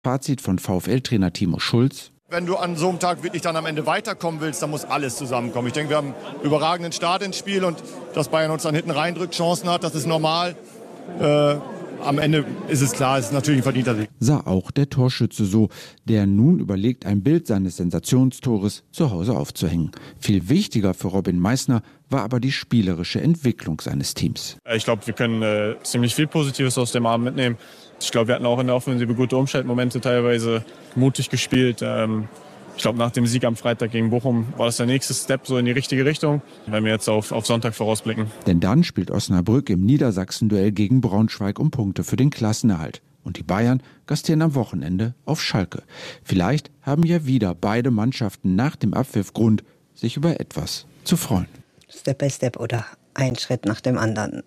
Fazit von VfL-Trainer Timo Schulz: Wenn du an so einem Tag wirklich dann am Ende weiterkommen willst, dann muss alles zusammenkommen. Ich denke, wir haben einen überragenden Start ins Spiel und dass Bayern uns dann hinten reindrückt, Chancen hat, das ist normal. Am Ende ist es klar, es ist natürlich ein verdienter Sieg. Sah auch der Torschütze so, der nun überlegt, ein Bild seines Sensationstores zu Hause aufzuhängen. Viel wichtiger für Robin Meissner war aber die spielerische Entwicklung seines Teams. Ich glaube, wir können ziemlich viel Positives aus dem Abend mitnehmen. Ich glaube, wir hatten auch in der Offensive gute Umschaltmomente, teilweise mutig gespielt. Ich glaube, nach dem Sieg am Freitag gegen Bochum war das der nächste Step so in die richtige Richtung, wenn wir jetzt auf Sonntag vorausblicken. Denn dann spielt Osnabrück im Niedersachsen-Duell gegen Braunschweig um Punkte für den Klassenerhalt. Und die Bayern gastieren am Wochenende auf Schalke. Vielleicht haben ja wieder beide Mannschaften nach dem Abpfiff Grund, sich über etwas zu freuen. Step by Step oder ein Schritt nach dem anderen.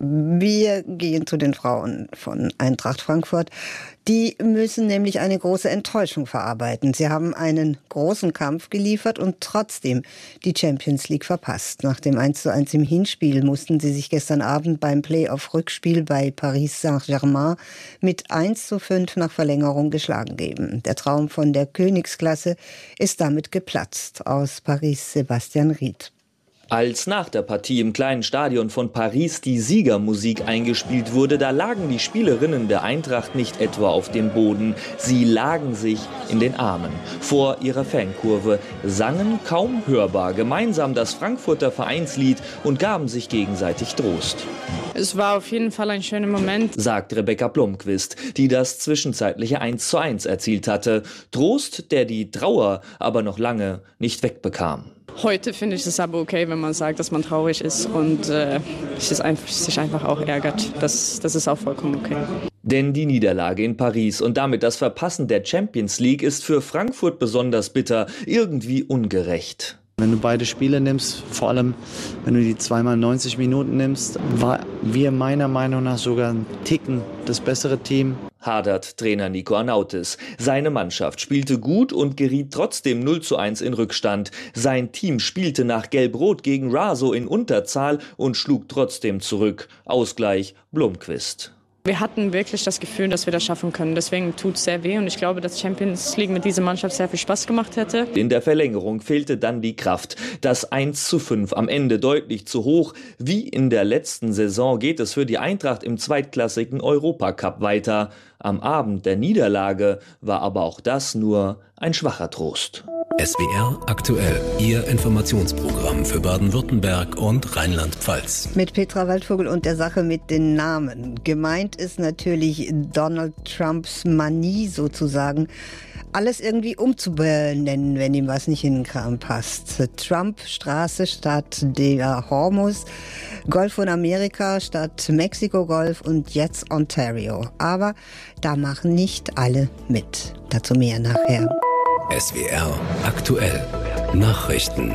Wir gehen zu den Frauen von Eintracht Frankfurt. Die müssen nämlich eine große Enttäuschung verarbeiten. Sie haben einen großen Kampf geliefert und trotzdem die Champions League verpasst. Nach dem 1:1 im Hinspiel mussten sie sich gestern Abend beim Play-off-Rückspiel bei Paris Saint-Germain mit 1:5 nach Verlängerung geschlagen geben. Der Traum von der Königsklasse ist damit geplatzt. Aus Paris Sebastian Ried. Als nach der Partie im kleinen Stadion von Paris die Siegermusik eingespielt wurde, da lagen die Spielerinnen der Eintracht nicht etwa auf dem Boden. Sie lagen sich in den Armen vor ihrer Fankurve, sangen kaum hörbar gemeinsam das Frankfurter Vereinslied und gaben sich gegenseitig Trost. Es war auf jeden Fall ein schöner Moment, sagt Rebecca Blomqvist, die das zwischenzeitliche 1:1 erzielt hatte. Trost, der die Trauer aber noch lange nicht wegbekam. Heute finde ich es aber okay, wenn man sagt, dass man traurig ist und sich einfach auch ärgert. Das ist auch vollkommen okay. Denn die Niederlage in Paris und damit das Verpassen der Champions League ist für Frankfurt besonders bitter, irgendwie ungerecht. Wenn du beide Spiele nimmst, vor allem wenn du die 2x 90 Minuten nimmst, war wir meiner Meinung nach sogar ein Ticken das bessere Team. Hadert Trainer Nico Arnautis. Seine Mannschaft spielte gut und geriet trotzdem 0:1 in Rückstand. Sein Team spielte nach Gelb-Rot gegen Raso in Unterzahl und schlug trotzdem zurück. Ausgleich Blomqvist. Wir hatten wirklich das Gefühl, dass wir das schaffen können. Deswegen tut es sehr weh und ich glaube, dass Champions League mit dieser Mannschaft sehr viel Spaß gemacht hätte. In der Verlängerung fehlte dann die Kraft. Das 1:5 am Ende deutlich zu hoch. Wie in der letzten Saison geht es für die Eintracht im zweitklassigen Europacup weiter. Am Abend der Niederlage war aber auch das nur ein schwacher Trost. SWR aktuell, Ihr Informationsprogramm für Baden-Württemberg und Rheinland-Pfalz. Mit Petra Waldvogel und der Sache mit den Namen. Gemeint ist natürlich Donald Trumps Manie sozusagen, alles irgendwie umzubenennen, wenn ihm was nicht in den Kram passt. Trump-Straße statt der Hormuz, Golf von Amerika statt Mexiko-Golf und jetzt Ontario. Aber da machen nicht alle mit. Dazu mehr nachher. SWR aktuell, Nachrichten.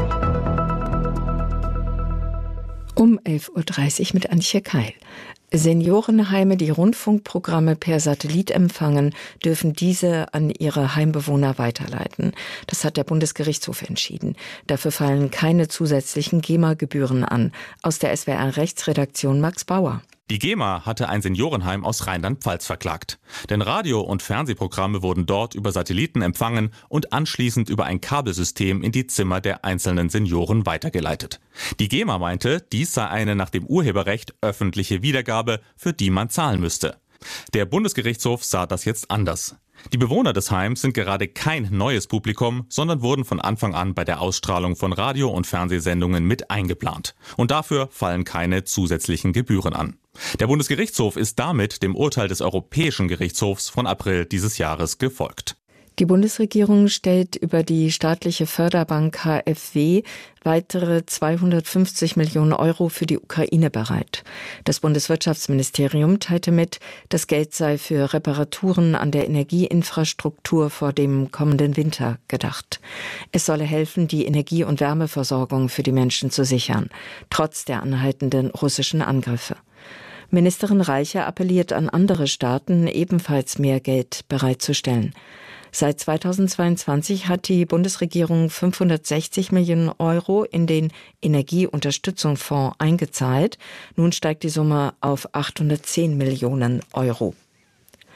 Um 11:30 Uhr mit Antje Keil. Seniorenheime, die Rundfunkprogramme per Satellit empfangen, dürfen diese an ihre Heimbewohner weiterleiten. Das hat der Bundesgerichtshof entschieden. Dafür fallen keine zusätzlichen GEMA-Gebühren an. Aus der SWR-Rechtsredaktion Max Bauer. Die GEMA hatte ein Seniorenheim aus Rheinland-Pfalz verklagt. Denn Radio- und Fernsehprogramme wurden dort über Satelliten empfangen und anschließend über ein Kabelsystem in die Zimmer der einzelnen Senioren weitergeleitet. Die GEMA meinte, dies sei eine nach dem Urheberrecht öffentliche Wiedergabe, für die man zahlen müsste. Der Bundesgerichtshof sah das jetzt anders. Die Bewohner des Heims sind gerade kein neues Publikum, sondern wurden von Anfang an bei der Ausstrahlung von Radio- und Fernsehsendungen mit eingeplant. Und dafür fallen keine zusätzlichen Gebühren an. Der Bundesgerichtshof ist damit dem Urteil des Europäischen Gerichtshofs von April dieses Jahres gefolgt. Die Bundesregierung stellt über die staatliche Förderbank KfW weitere 250 Millionen Euro für die Ukraine bereit. Das Bundeswirtschaftsministerium teilte mit, das Geld sei für Reparaturen an der Energieinfrastruktur vor dem kommenden Winter gedacht. Es solle helfen, die Energie- und Wärmeversorgung für die Menschen zu sichern, trotz der anhaltenden russischen Angriffe. Ministerin Reiche appelliert an andere Staaten, ebenfalls mehr Geld bereitzustellen. Seit 2022 hat die Bundesregierung 560 Millionen Euro in den Energieunterstützungsfonds eingezahlt. Nun steigt die Summe auf 810 Millionen Euro.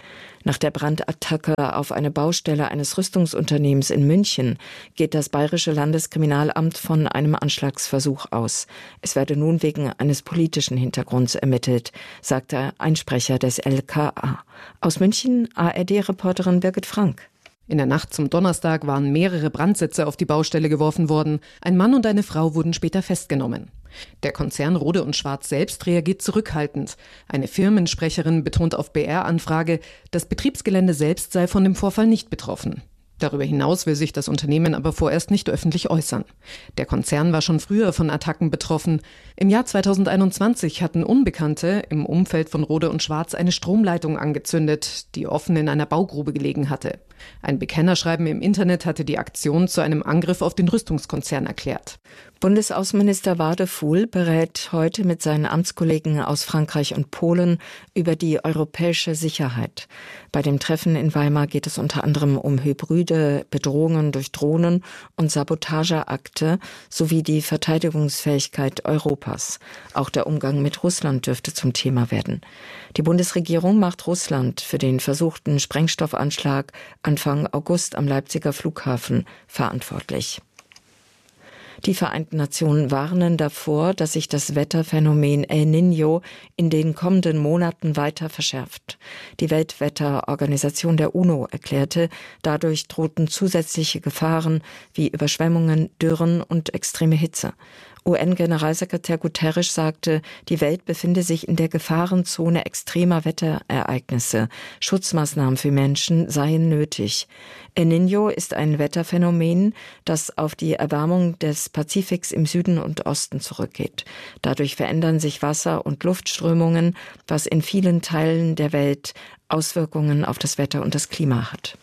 Nach der Brandattacke auf eine Baustelle eines Rüstungsunternehmens in München geht das Bayerische Landeskriminalamt von einem Anschlagsversuch aus. Es werde nun wegen eines politischen Hintergrunds ermittelt, sagte ein Sprecher des LKA. Aus München ARD-Reporterin Birgit Frank. In der Nacht zum Donnerstag waren mehrere Brandsätze auf die Baustelle geworfen worden. Ein Mann und eine Frau wurden später festgenommen. Der Konzern Rohde & Schwarz selbst reagiert zurückhaltend. Eine Firmensprecherin betont auf BR-Anfrage, das Betriebsgelände selbst sei von dem Vorfall nicht betroffen. Darüber hinaus will sich das Unternehmen aber vorerst nicht öffentlich äußern. Der Konzern war schon früher von Attacken betroffen. Im Jahr 2021 hatten Unbekannte im Umfeld von Rohde & Schwarz eine Stromleitung angezündet, die offen in einer Baugrube gelegen hatte. Ein Bekennerschreiben im Internet hatte die Aktion zu einem Angriff auf den Rüstungskonzern erklärt. Bundesaußenminister Wadefuhl berät heute mit seinen Amtskollegen aus Frankreich und Polen über die europäische Sicherheit. Bei dem Treffen in Weimar geht es unter anderem um hybride Bedrohungen durch Drohnen und Sabotageakte sowie die Verteidigungsfähigkeit Europas. Auch der Umgang mit Russland dürfte zum Thema werden. Die Bundesregierung macht Russland für den versuchten Sprengstoffanschlag Anfang August am Leipziger Flughafen verantwortlich. Die Vereinten Nationen warnen davor, dass sich das Wetterphänomen El Niño in den kommenden Monaten weiter verschärft. Die Weltwetterorganisation der UNO erklärte, dadurch drohten zusätzliche Gefahren wie Überschwemmungen, Dürren und extreme Hitze. UN-Generalsekretär Guterres sagte, die Welt befinde sich in der Gefahrenzone extremer Wetterereignisse. Schutzmaßnahmen für Menschen seien nötig. El Niño ist ein Wetterphänomen, das auf die Erwärmung des Pazifiks im Süden und Osten zurückgeht. Dadurch verändern sich Wasser- und Luftströmungen, was in vielen Teilen der Welt Auswirkungen auf das Wetter und das Klima hat.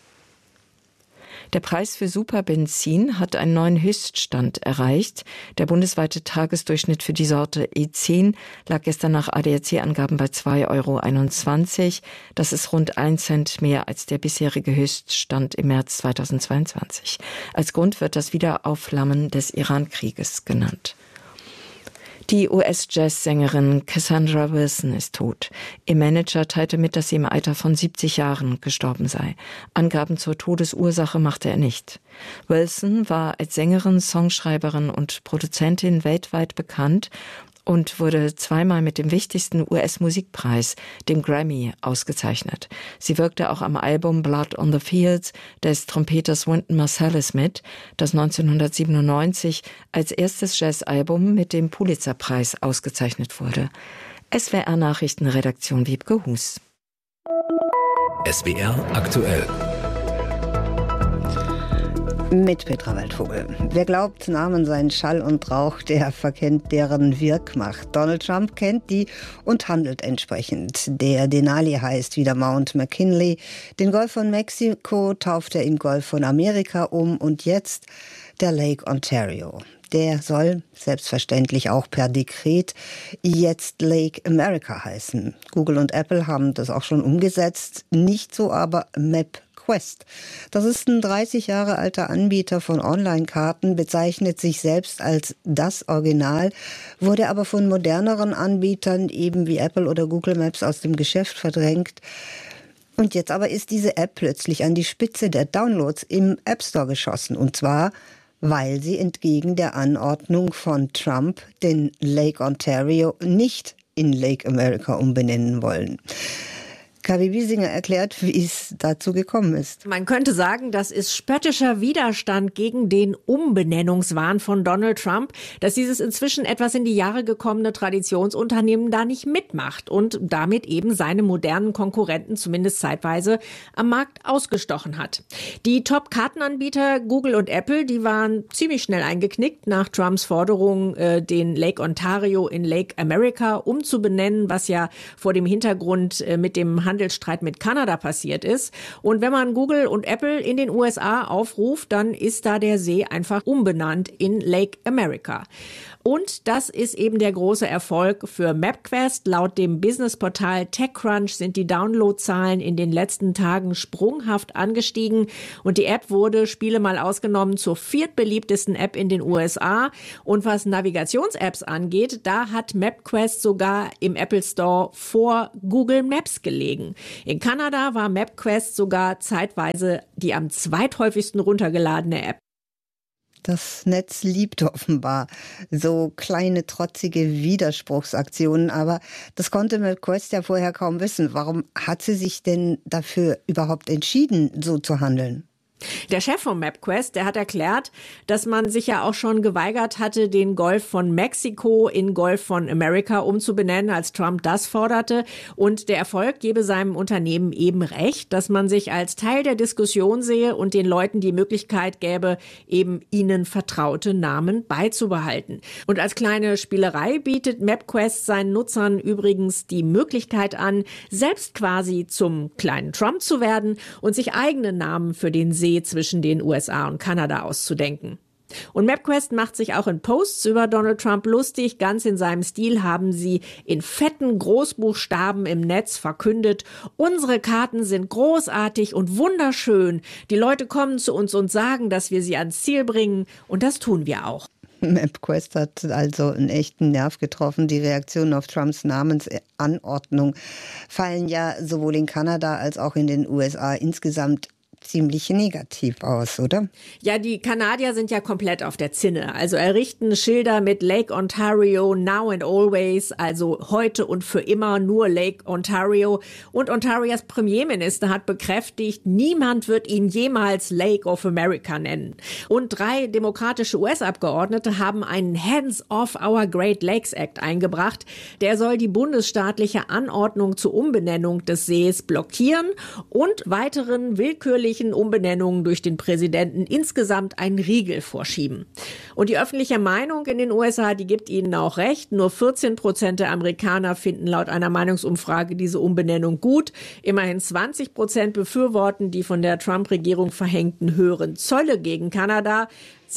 Der Preis für Superbenzin hat einen neuen Höchststand erreicht. Der bundesweite Tagesdurchschnitt für die Sorte E10 lag gestern nach ADAC-Angaben bei 2,21 €. Das ist rund 1 Cent mehr als der bisherige Höchststand im März 2022. Als Grund wird das Wiederaufflammen des Iran-Krieges genannt. Die US-Jazz-Sängerin Cassandra Wilson ist tot. Ihr Manager teilte mit, dass sie im Alter von 70 Jahren gestorben sei. Angaben zur Todesursache machte er nicht. Wilson war als Sängerin, Songschreiberin und Produzentin weltweit bekannt und wurde zweimal mit dem wichtigsten US-Musikpreis, dem Grammy, ausgezeichnet. Sie wirkte auch am Album Blood on the Fields des Trompeters Wynton Marsalis mit, das 1997 als erstes Jazzalbum mit dem Pulitzerpreis ausgezeichnet wurde. SWR-Nachrichtenredaktion Wiebke Hus. SWR aktuell. Mit Petra Waldvogel. Wer glaubt, Namen seien Schall und Rauch, der verkennt deren Wirkmacht. Donald Trump kennt die und handelt entsprechend. Der Denali heißt wieder Mount McKinley. Den Golf von Mexiko tauft er in Golf von Amerika um und jetzt der Lake Ontario. Der soll selbstverständlich auch per Dekret jetzt Lake America heißen. Google und Apple haben das auch schon umgesetzt, nicht so aber MapQuest. Das ist ein 30 Jahre alter Anbieter von Online-Karten, bezeichnet sich selbst als das Original, wurde aber von moderneren Anbietern eben wie Apple oder Google Maps aus dem Geschäft verdrängt. Und jetzt aber ist diese App plötzlich an die Spitze der Downloads im App Store geschossen. Und zwar, weil sie entgegen der Anordnung von Trump den Lake Ontario nicht in Lake America umbenennen wollen. Kavi Wiesinger erklärt, wie es dazu gekommen ist. Man könnte sagen, das ist spöttischer Widerstand gegen den Umbenennungswahn von Donald Trump, dass dieses inzwischen etwas in die Jahre gekommene Traditionsunternehmen da nicht mitmacht und damit eben seine modernen Konkurrenten zumindest zeitweise am Markt ausgestochen hat. Die Top-Kartenanbieter Google und Apple, die waren ziemlich schnell eingeknickt nach Trumps Forderung, den Lake Ontario in Lake America umzubenennen, was ja vor dem Hintergrund mit dem Handelsstreit mit Kanada passiert ist. Und wenn man Google und Apple in den USA aufruft, dann ist da der See einfach umbenannt in Lake America. Und das ist eben der große Erfolg für MapQuest. Laut dem Businessportal TechCrunch sind die Downloadzahlen in den letzten Tagen sprunghaft angestiegen. Und die App wurde, Spiele mal ausgenommen, zur viertbeliebtesten App in den USA. Und was Navigations-Apps angeht, da hat MapQuest sogar im Apple Store vor Google Maps gelegen. In Kanada war MapQuest sogar zeitweise die am zweithäufigsten runtergeladene App. Das Netz liebt offenbar so kleine, trotzige Widerspruchsaktionen, aber das konnte MapQuest ja vorher kaum wissen. Warum hat sie sich denn dafür überhaupt entschieden, so zu handeln? Der Chef von MapQuest, der hat erklärt, dass man sich ja auch schon geweigert hatte, den Golf von Mexiko in Golf von America umzubenennen, als Trump das forderte. Und der Erfolg gebe seinem Unternehmen eben recht, dass man sich als Teil der Diskussion sehe und den Leuten die Möglichkeit gäbe, eben ihnen vertraute Namen beizubehalten. Und als kleine Spielerei bietet MapQuest seinen Nutzern übrigens die Möglichkeit an, selbst quasi zum kleinen Trump zu werden und sich eigene Namen für den See zwischen den USA und Kanada auszudenken. Und MapQuest macht sich auch in Posts über Donald Trump lustig. Ganz in seinem Stil haben sie in fetten Großbuchstaben im Netz verkündet: Unsere Karten sind großartig und wunderschön. Die Leute kommen zu uns und sagen, dass wir sie ans Ziel bringen. Und das tun wir auch. MapQuest hat also einen echten Nerv getroffen. Die Reaktionen auf Trumps Namensanordnung fallen ja sowohl in Kanada als auch in den USA insgesamt ziemlich negativ aus, oder? Ja, die Kanadier sind ja komplett auf der Zinne. Also errichten Schilder mit Lake Ontario, now and always, also heute und für immer nur Lake Ontario. Und Ontarios Premierminister hat bekräftigt, niemand wird ihn jemals Lake of America nennen. Und 3 demokratische US-Abgeordnete haben einen Hands Off Our Great Lakes Act eingebracht. Der soll die bundesstaatliche Anordnung zur Umbenennung des Sees blockieren und weiteren willkürlichen Umbenennungen durch den Präsidenten insgesamt einen Riegel vorschieben. Und die öffentliche Meinung in den USA, die gibt ihnen auch recht. Nur 14% der Amerikaner finden laut einer Meinungsumfrage diese Umbenennung gut. Immerhin 20% befürworten die von der Trump-Regierung verhängten höheren Zölle gegen Kanada.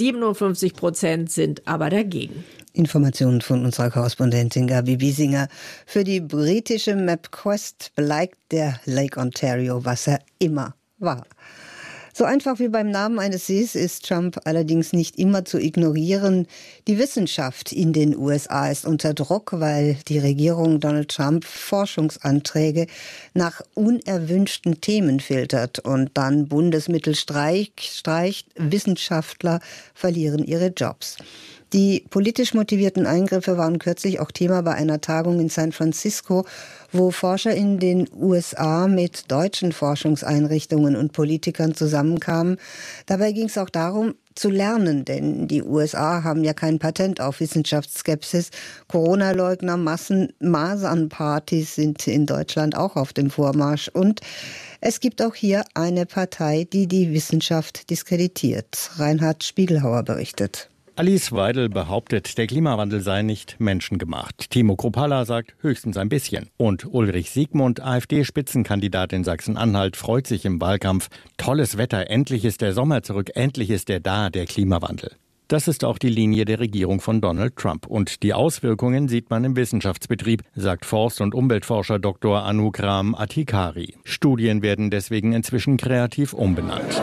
57% sind aber dagegen. Informationen von unserer Korrespondentin Gabi Wiesinger. Für die britische MapQuest bleibt der Lake Ontario, was er immer war. So einfach wie beim Namen eines Sees ist Trump allerdings nicht immer zu ignorieren. Die Wissenschaft in den USA ist unter Druck, weil die Regierung Donald Trump Forschungsanträge nach unerwünschten Themen filtert und dann Bundesmittel streicht. Wissenschaftler verlieren ihre Jobs. Die politisch motivierten Eingriffe waren kürzlich auch Thema bei einer Tagung in San Francisco, wo Forscher in den USA mit deutschen Forschungseinrichtungen und Politikern zusammenkamen. Dabei ging es auch darum, zu lernen, denn die USA haben ja kein Patent auf Wissenschaftsskepsis. Corona-Leugner, Masernpartys sind in Deutschland auch auf dem Vormarsch. Und es gibt auch hier eine Partei, die die Wissenschaft diskreditiert. Reinhard Spiegelhauer berichtet. Alice Weidel behauptet, der Klimawandel sei nicht menschengemacht. Timo Kruppalla sagt, höchstens ein bisschen. Und Ulrich Siegmund, AfD-Spitzenkandidat in Sachsen-Anhalt, freut sich im Wahlkampf. Tolles Wetter, endlich ist der Sommer zurück, endlich ist er da, der Klimawandel. Das ist auch die Linie der Regierung von Donald Trump. Und die Auswirkungen sieht man im Wissenschaftsbetrieb, sagt Forst- und Umweltforscher Dr. Anukram Atikari. Studien werden deswegen inzwischen kreativ umbenannt.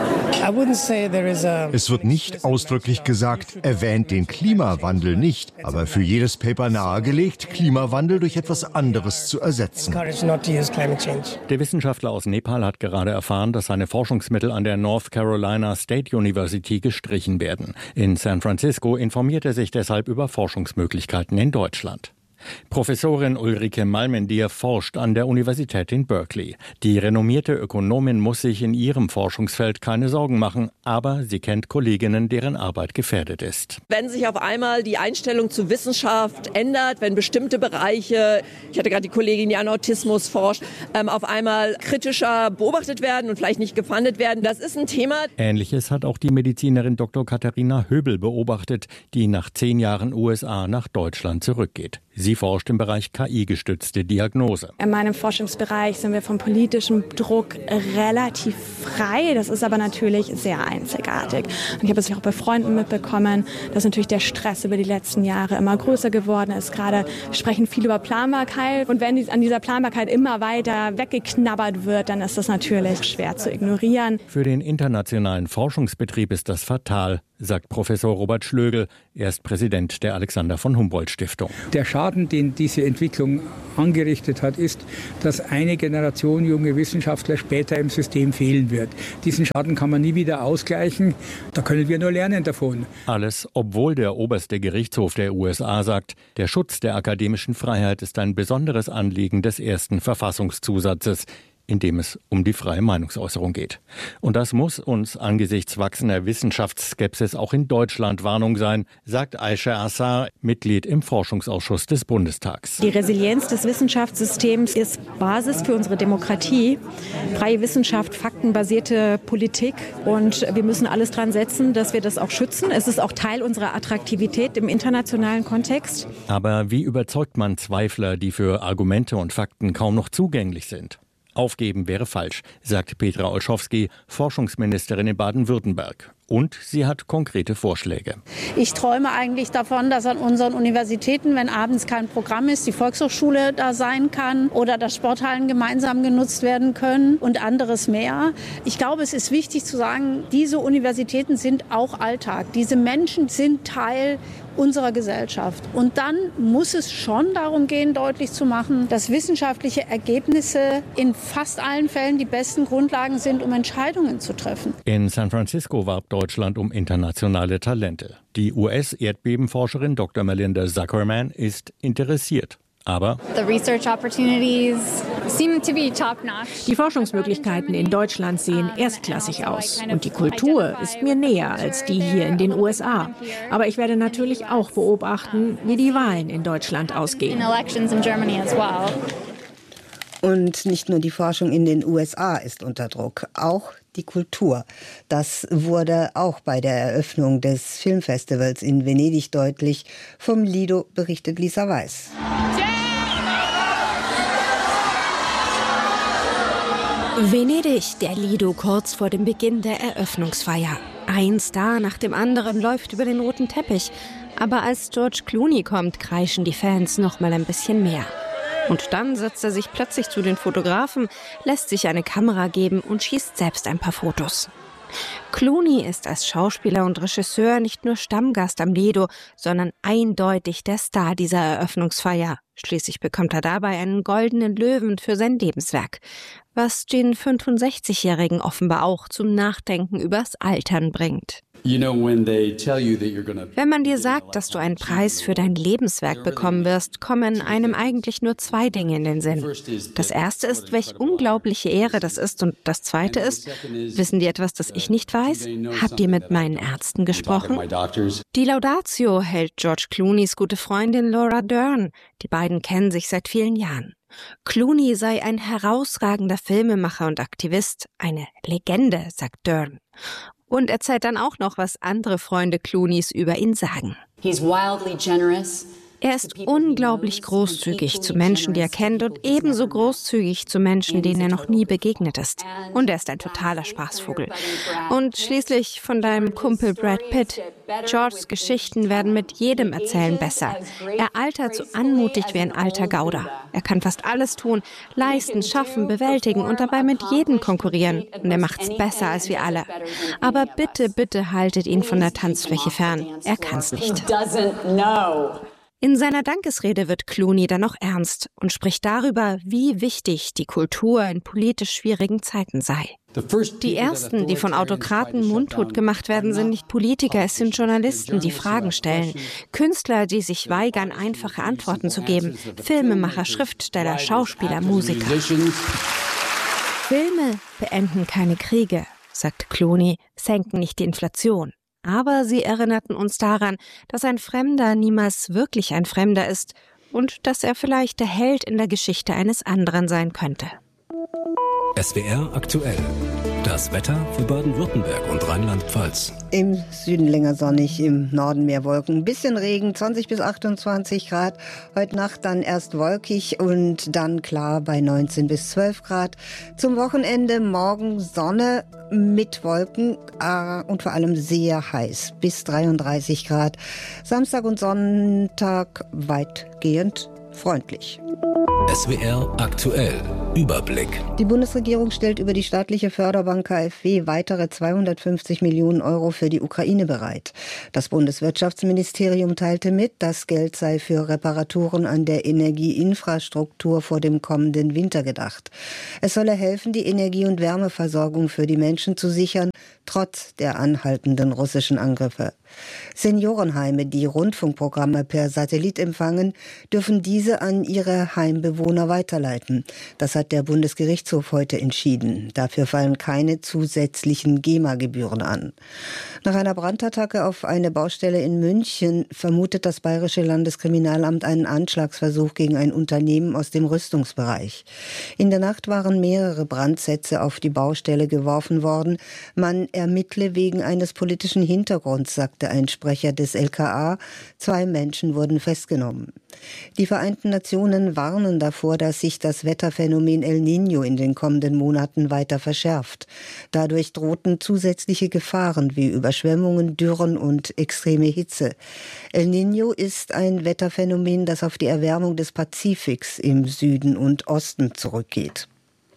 Es wird nicht ausdrücklich gesagt, erwähnt den Klimawandel nicht, aber für jedes Paper nahegelegt, Klimawandel durch etwas anderes zu ersetzen. Der Wissenschaftler aus Nepal hat gerade erfahren, dass seine Forschungsmittel an der North Carolina State University gestrichen werden. In San Francisco informiert er sich deshalb über Forschungsmöglichkeiten in Deutschland. Professorin Ulrike Malmendier forscht an der Universität in Berkeley. Die renommierte Ökonomin muss sich in ihrem Forschungsfeld keine Sorgen machen, aber sie kennt Kolleginnen, deren Arbeit gefährdet ist. Wenn sich auf einmal die Einstellung zu Wissenschaft ändert, wenn bestimmte Bereiche, ich hatte gerade die Kollegin, die an Autismus forscht, auf einmal kritischer beobachtet werden und vielleicht nicht gefundet werden, das ist ein Thema. Ähnliches hat auch die Medizinerin Dr. Katharina Höbel beobachtet, die nach 10 Jahren USA nach Deutschland zurückgeht. Sie forscht im Bereich KI-gestützte Diagnose. In meinem Forschungsbereich sind wir vom politischen Druck relativ frei. Das ist aber natürlich sehr einzigartig. Und ich habe es auch bei Freunden mitbekommen, dass natürlich der Stress über die letzten Jahre immer größer geworden ist. Gerade sprechen viele über Planbarkeit. Und wenn an dieser Planbarkeit immer weiter weggeknabbert wird, dann ist das natürlich schwer zu ignorieren. Für den internationalen Forschungsbetrieb ist das fatal, sagt Professor Robert Schlögl. Er ist Präsident der Alexander von Humboldt Stiftung. Der Schaden, den diese Entwicklung angerichtet hat, ist, dass eine Generation junge Wissenschaftler später im System fehlen wird. Diesen Schaden kann man nie wieder ausgleichen. Da können wir nur lernen davon. Alles, obwohl der oberste Gerichtshof der USA sagt, der Schutz der akademischen Freiheit ist ein besonderes Anliegen des ersten Verfassungszusatzes, in dem es um die freie Meinungsäußerung geht. Und das muss uns angesichts wachsender Wissenschaftsskepsis auch in Deutschland Warnung sein, sagt Aisha Assar, Mitglied im Forschungsausschuss des Bundestags. Die Resilienz des Wissenschaftssystems ist Basis für unsere Demokratie. Freie Wissenschaft, faktenbasierte Politik. Und wir müssen alles dran setzen, dass wir das auch schützen. Es ist auch Teil unserer Attraktivität im internationalen Kontext. Aber wie überzeugt man Zweifler, die für Argumente und Fakten kaum noch zugänglich sind? Aufgeben wäre falsch, sagt Petra Olschowski, Forschungsministerin in Baden-Württemberg. Und sie hat konkrete Vorschläge. Ich träume eigentlich davon, dass an unseren Universitäten, wenn abends kein Programm ist, die Volkshochschule da sein kann oder dass Sporthallen gemeinsam genutzt werden können und anderes mehr. Ich glaube, es ist wichtig zu sagen, diese Universitäten sind auch Alltag. Diese Menschen sind Teil unserer Gesellschaft. Und dann muss es schon darum gehen, deutlich zu machen, dass wissenschaftliche Ergebnisse in fast allen Fällen die besten Grundlagen sind, um Entscheidungen zu treffen. In San Francisco warb Deutschland um internationale Talente. Die US-Erdbebenforscherin Dr. Melinda Zuckerman ist interessiert. Aber die Forschungsmöglichkeiten in Deutschland sehen erstklassig aus. Und die Kultur ist mir näher als die hier in den USA. Aber ich werde natürlich auch beobachten, wie die Wahlen in Deutschland ausgehen. Und nicht nur die Forschung in den USA ist unter Druck, auch die Kultur. Das wurde auch bei der Eröffnung des Filmfestivals in Venedig deutlich. Vom Lido berichtet Lisa Weiß. Venedig, der Lido kurz vor dem Beginn der Eröffnungsfeier. Ein Star nach dem anderen läuft über den roten Teppich. Aber als George Clooney kommt, kreischen die Fans noch mal ein bisschen mehr. Und dann setzt er sich plötzlich zu den Fotografen, lässt sich eine Kamera geben und schießt selbst ein paar Fotos. Clooney ist als Schauspieler und Regisseur nicht nur Stammgast am Lido, sondern eindeutig der Star dieser Eröffnungsfeier. Schließlich bekommt er dabei einen goldenen Löwen für sein Lebenswerk, was den 65-Jährigen offenbar auch zum Nachdenken übers Altern bringt. Wenn man dir sagt, dass du einen Preis für dein Lebenswerk bekommen wirst, kommen einem eigentlich nur zwei Dinge in den Sinn. Das erste ist, welch unglaubliche Ehre das ist, und das zweite ist, wissen die etwas, das ich nicht weiß? Habt ihr mit meinen Ärzten gesprochen? Die Laudatio hält George Clooneys gute Freundin Laura Dern. Die beiden kennen sich seit vielen Jahren. Clooney sei ein herausragender Filmemacher und Aktivist, eine Legende, sagt Dern. Und erzählt dann auch noch, was andere Freunde Clooneys über ihn sagen. Er ist unglaublich großzügig zu Menschen, die er kennt, und ebenso großzügig zu Menschen, denen er noch nie begegnet ist. Und er ist ein totaler Spaßvogel. Und schließlich von deinem Kumpel Brad Pitt. Georges Geschichten werden mit jedem Erzählen besser. Er altert so anmutig wie ein alter Gauder. Er kann fast alles tun, leisten, schaffen, bewältigen und dabei mit jedem konkurrieren. Und er macht's besser als wir alle. Aber bitte, bitte haltet ihn von der Tanzfläche fern. Er kann's nicht. In seiner Dankesrede wird Clooney dann noch ernst und spricht darüber, wie wichtig die Kultur in politisch schwierigen Zeiten sei. Die ersten, die von Autokraten mundtot gemacht werden, sind nicht Politiker, es sind Journalisten, die Fragen stellen. Künstler, die sich weigern, einfache Antworten zu geben. Filmemacher, Schriftsteller, Schauspieler, Musiker. Filme beenden keine Kriege, sagt Clooney, senken nicht die Inflation. Aber sie erinnerten uns daran, dass ein Fremder niemals wirklich ein Fremder ist und dass er vielleicht der Held in der Geschichte eines anderen sein könnte. SWR aktuell. Das Wetter für Baden-Württemberg und Rheinland-Pfalz. Im Süden länger sonnig, im Norden mehr Wolken. Ein bisschen Regen, 20 bis 28 Grad. Heute Nacht dann erst wolkig und dann klar bei 19 bis 12 Grad. Zum Wochenende morgen Sonne mit Wolken und vor allem sehr heiß, bis 33 Grad. Samstag und Sonntag weitgehend freundlich. SWR aktuell. Überblick. Die Bundesregierung stellt über die staatliche Förderbank KfW weitere 250 Millionen Euro für die Ukraine bereit. Das Bundeswirtschaftsministerium teilte mit, das Geld sei für Reparaturen an der Energieinfrastruktur vor dem kommenden Winter gedacht. Es solle helfen, die Energie- und Wärmeversorgung für die Menschen zu sichern, trotz der anhaltenden russischen Angriffe. Seniorenheime, die Rundfunkprogramme per Satellit empfangen, dürfen diese an ihre Heimbewohner weiterleiten. Das hat der Bundesgerichtshof heute entschieden. Dafür fallen keine zusätzlichen GEMA-Gebühren an. Nach einer Brandattacke auf eine Baustelle in München vermutet das Bayerische Landeskriminalamt einen Anschlagsversuch gegen ein Unternehmen aus dem Rüstungsbereich. In der Nacht waren mehrere Brandsätze auf die Baustelle geworfen worden. Man ermittle wegen eines politischen Hintergrunds, sagte ein Sprecher des LKA. 2 Menschen wurden festgenommen. Die Vereinten Nationen warnen davor, dass sich das Wetterphänomen El Niño in den kommenden Monaten weiter verschärft. Dadurch drohten zusätzliche Gefahren wie Überschwemmungen, Dürren und extreme Hitze. El Niño ist ein Wetterphänomen, das auf die Erwärmung des Pazifiks im Süden und Osten zurückgeht.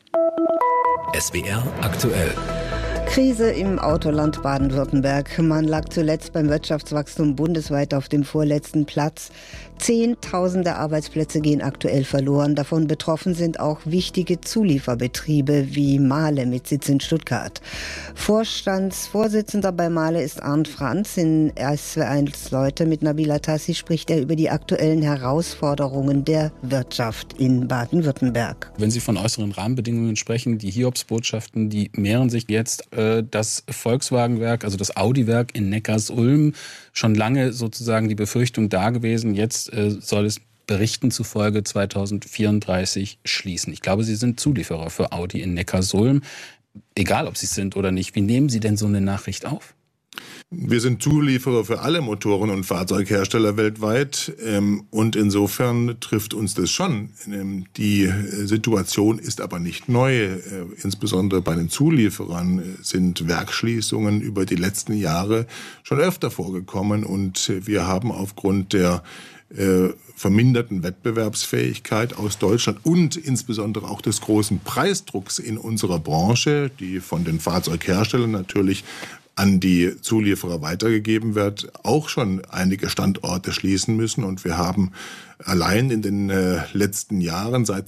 SWR aktuell. Krise im Autoland Baden-Württemberg. Man lag zuletzt beim Wirtschaftswachstum bundesweit auf dem vorletzten Platz. Zehntausende Arbeitsplätze gehen aktuell verloren. Davon betroffen sind auch wichtige Zulieferbetriebe wie Mahle mit Sitz in Stuttgart. Vorstandsvorsitzender bei Mahle ist Arndt Franz. In SWR1 Leute mit Nabila Tassi spricht er über die aktuellen Herausforderungen der Wirtschaft in Baden-Württemberg. Wenn Sie von äußeren Rahmenbedingungen sprechen, die Hiobsbotschaften, die mehren sich jetzt. Das Volkswagenwerk, also das Audi-Werk in Neckarsulm, schon lange sozusagen die Befürchtung da gewesen, jetzt soll es Berichten zufolge 2034 schließen. Ich glaube, Sie sind Zulieferer für Audi in Neckarsulm. Egal, ob Sie es sind oder nicht. Wie nehmen Sie denn so eine Nachricht auf? Wir sind Zulieferer für alle Motoren- und Fahrzeughersteller weltweit und insofern trifft uns das schon. Die Situation ist aber nicht neu. Insbesondere bei den Zulieferern sind Werksschließungen über die letzten Jahre schon öfter vorgekommen und wir haben aufgrund der verminderten Wettbewerbsfähigkeit aus Deutschland und insbesondere auch des großen Preisdrucks in unserer Branche, die von den Fahrzeugherstellern natürlich an die Zulieferer weitergegeben wird, auch schon einige Standorte schließen müssen. Und wir haben allein in den letzten Jahren, seit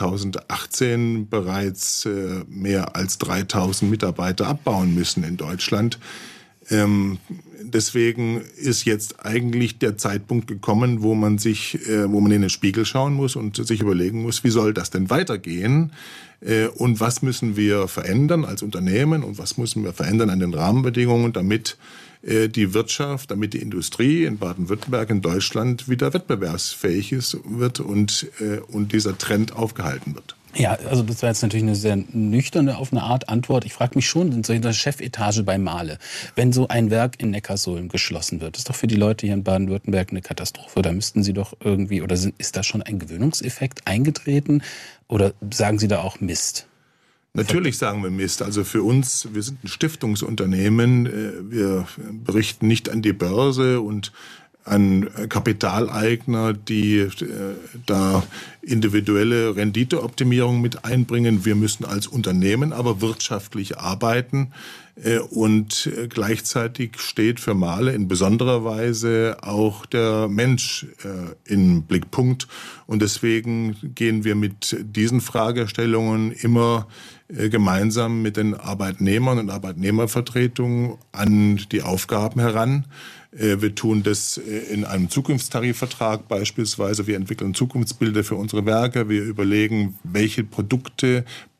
2018, bereits mehr als 3000 Mitarbeiter abbauen müssen in Deutschland. Deswegen ist jetzt eigentlich der Zeitpunkt gekommen, wo man in den Spiegel schauen muss und sich überlegen muss, wie soll das denn weitergehen? Und was müssen wir verändern als Unternehmen und was müssen wir verändern an den Rahmenbedingungen, damit die Wirtschaft, damit die Industrie in Baden-Württemberg, in Deutschland wieder wettbewerbsfähig wird und dieser Trend aufgehalten wird. Ja, also das war jetzt natürlich eine sehr nüchterne, auf eine Art Antwort. Ich frage mich schon, in der Chefetage bei Mahle, wenn so ein Werk in Neckarsulm geschlossen wird, ist doch für die Leute hier in Baden-Württemberg eine Katastrophe. Da müssten Sie doch irgendwie, oder ist da schon ein Gewöhnungseffekt eingetreten? Oder sagen Sie da auch Mist? Natürlich sagen wir Mist. Also für uns, wir sind ein Stiftungsunternehmen. Wir berichten nicht an die Börse und an Kapitaleigner, die da individuelle Renditeoptimierung mit einbringen. Wir müssen als Unternehmen aber wirtschaftlich arbeiten und gleichzeitig steht für Mahle in besonderer Weise auch der Mensch im Blickpunkt. Und deswegen gehen wir mit diesen Fragestellungen immer gemeinsam mit den Arbeitnehmern und Arbeitnehmervertretungen an die Aufgaben heran. Wir tun das in einem Zukunftstarifvertrag beispielsweise. Wir entwickeln Zukunftsbilder für unsere Werke. Wir überlegen, welche Produkte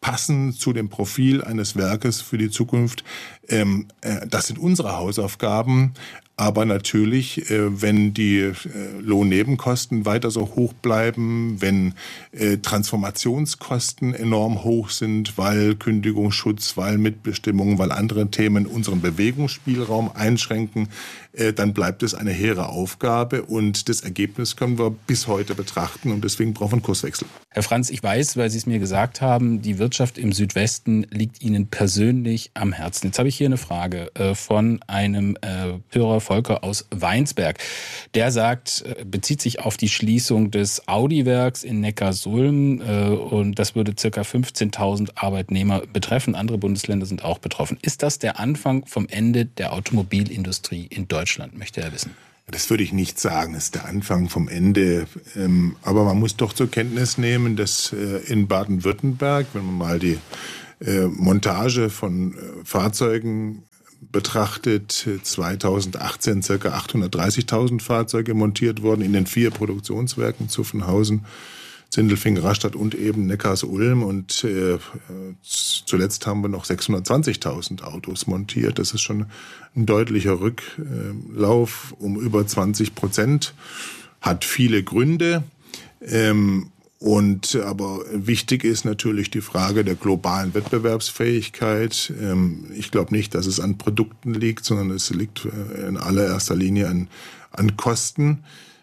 passen zu dem Profil eines Werkes für die Zukunft. Das sind unsere Hausaufgaben. Aber natürlich, wenn die Lohnnebenkosten weiter so hoch bleiben, wenn Transformationskosten enorm hoch sind, weil Kündigungsschutz, weil Mitbestimmung, weil andere Themen unseren Bewegungsspielraum einschränken, dann bleibt es eine hehre Aufgabe und das Ergebnis können wir bis heute betrachten und deswegen brauchen wir einen Kurswechsel. Herr Franz, ich weiß, weil Sie es mir gesagt haben, die Wirtschaft im Südwesten liegt Ihnen persönlich am Herzen. Jetzt habe ich hier eine Frage von einem Hörer Volker aus Weinsberg. Der sagt, bezieht sich auf die Schließung des Audi-Werks in Neckarsulm und das würde ca. 15.000 Arbeitnehmer betreffen. Andere Bundesländer sind auch betroffen. Ist das der Anfang vom Ende der Automobilindustrie in Deutschland, möchte er wissen? Das würde ich nicht sagen, das ist der Anfang vom Ende. Aber man muss doch zur Kenntnis nehmen, dass in Baden-Württemberg, wenn man mal die Montage von Fahrzeugen betrachtet, 2018 ca. 830.000 Fahrzeuge montiert wurden in den 4 Produktionswerken Zuffenhausen, Sindelfingen, Rastatt und eben Neckarsulm. Und zuletzt haben wir noch 620.000 Autos montiert. Das ist schon ein deutlicher Rücklauf um über 20%. Hat viele Gründe. Aber wichtig ist natürlich die Frage der globalen Wettbewerbsfähigkeit. Ich glaube nicht, dass es an Produkten liegt, sondern es liegt in allererster Linie an Kosten.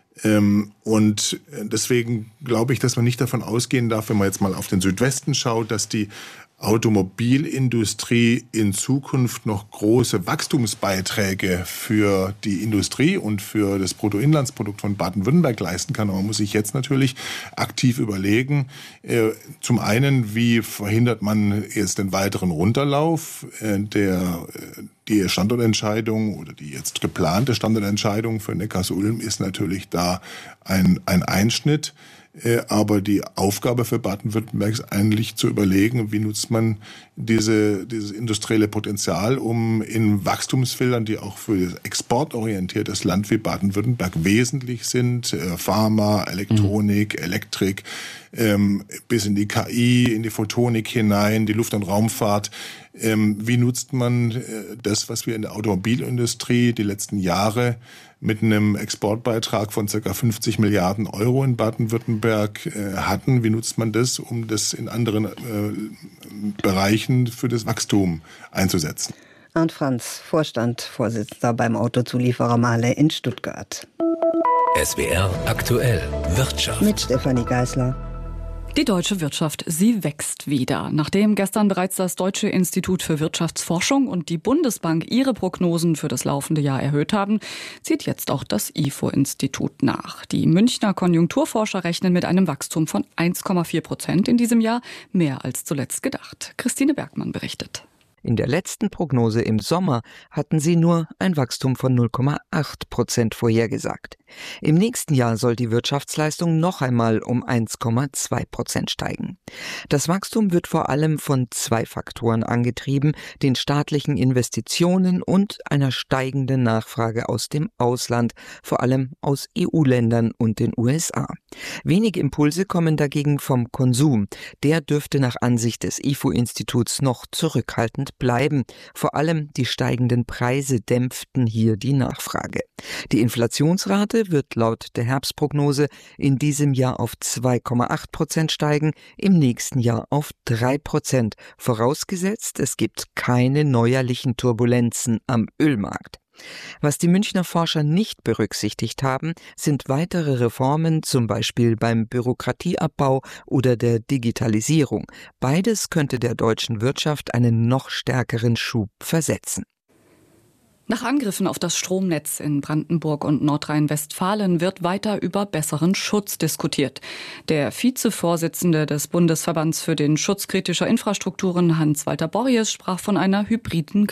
Und deswegen glaube ich, dass man nicht davon ausgehen darf, wenn man jetzt mal auf den Südwesten schaut, dass die Automobilindustrie in Zukunft noch große Wachstumsbeiträge für die Industrie und für das Bruttoinlandsprodukt von Baden-Württemberg leisten kann. Aber man muss sich jetzt natürlich aktiv überlegen, zum einen, wie verhindert man jetzt den weiteren Runterlauf die Standortentscheidung oder die jetzt geplante Standortentscheidung für Neckarsulm ist natürlich da ein Einschnitt. Aber die Aufgabe für Baden-Württemberg ist eigentlich zu überlegen, wie nutzt man dieses industrielle Potenzial, um in Wachstumsfeldern, die auch für das exportorientiertes Land wie Baden-Württemberg wesentlich sind, Pharma, Elektronik, Elektrik, bis in die KI, in die Photonik hinein, die Luft- und Raumfahrt. Wie nutzt man das, was wir in der Automobilindustrie die letzten Jahre mit einem Exportbeitrag von ca. 50 Milliarden Euro in Baden-Württemberg hatten? Wie nutzt man das, um das in anderen Bereichen für das Wachstum einzusetzen? Arndt Franz, Vorstandsvorsitzender beim Autozulieferer Mahle in Stuttgart. SWR aktuell Wirtschaft. Mit Stefanie Geisler. Die deutsche Wirtschaft, sie wächst wieder. Nachdem gestern bereits das Deutsche Institut für Wirtschaftsforschung und die Bundesbank ihre Prognosen für das laufende Jahr erhöht haben, zieht jetzt auch das IFO-Institut nach. Die Münchner Konjunkturforscher rechnen mit einem Wachstum von 1,4% in diesem Jahr, mehr als zuletzt gedacht. Christine Bergmann berichtet. In der letzten Prognose im Sommer hatten sie nur ein Wachstum von 0,8% vorhergesagt. Im nächsten Jahr soll die Wirtschaftsleistung noch einmal um 1,2% steigen. Das Wachstum wird vor allem von 2 Faktoren angetrieben, den staatlichen Investitionen und einer steigenden Nachfrage aus dem Ausland, vor allem aus EU-Ländern und den USA. Wenige Impulse kommen dagegen vom Konsum. Der dürfte nach Ansicht des IFO-Instituts noch zurückhaltend bleiben. Vor allem die steigenden Preise dämpften hier die Nachfrage. Die Inflationsrate wird laut der Herbstprognose in diesem Jahr auf 2,8% steigen, im nächsten Jahr auf 3%, vorausgesetzt, es gibt keine neuerlichen Turbulenzen am Ölmarkt. Was die Münchner Forscher nicht berücksichtigt haben, sind weitere Reformen, zum Beispiel beim Bürokratieabbau oder der Digitalisierung. Beides könnte der deutschen Wirtschaft einen noch stärkeren Schub versetzen. Nach Angriffen auf das Stromnetz in Brandenburg und Nordrhein-Westfalen wird weiter über besseren Schutz diskutiert. Der Vizevorsitzende des Bundesverbands für den Schutz kritischer Infrastrukturen, Hans-Walter Borries, sprach von einer hybriden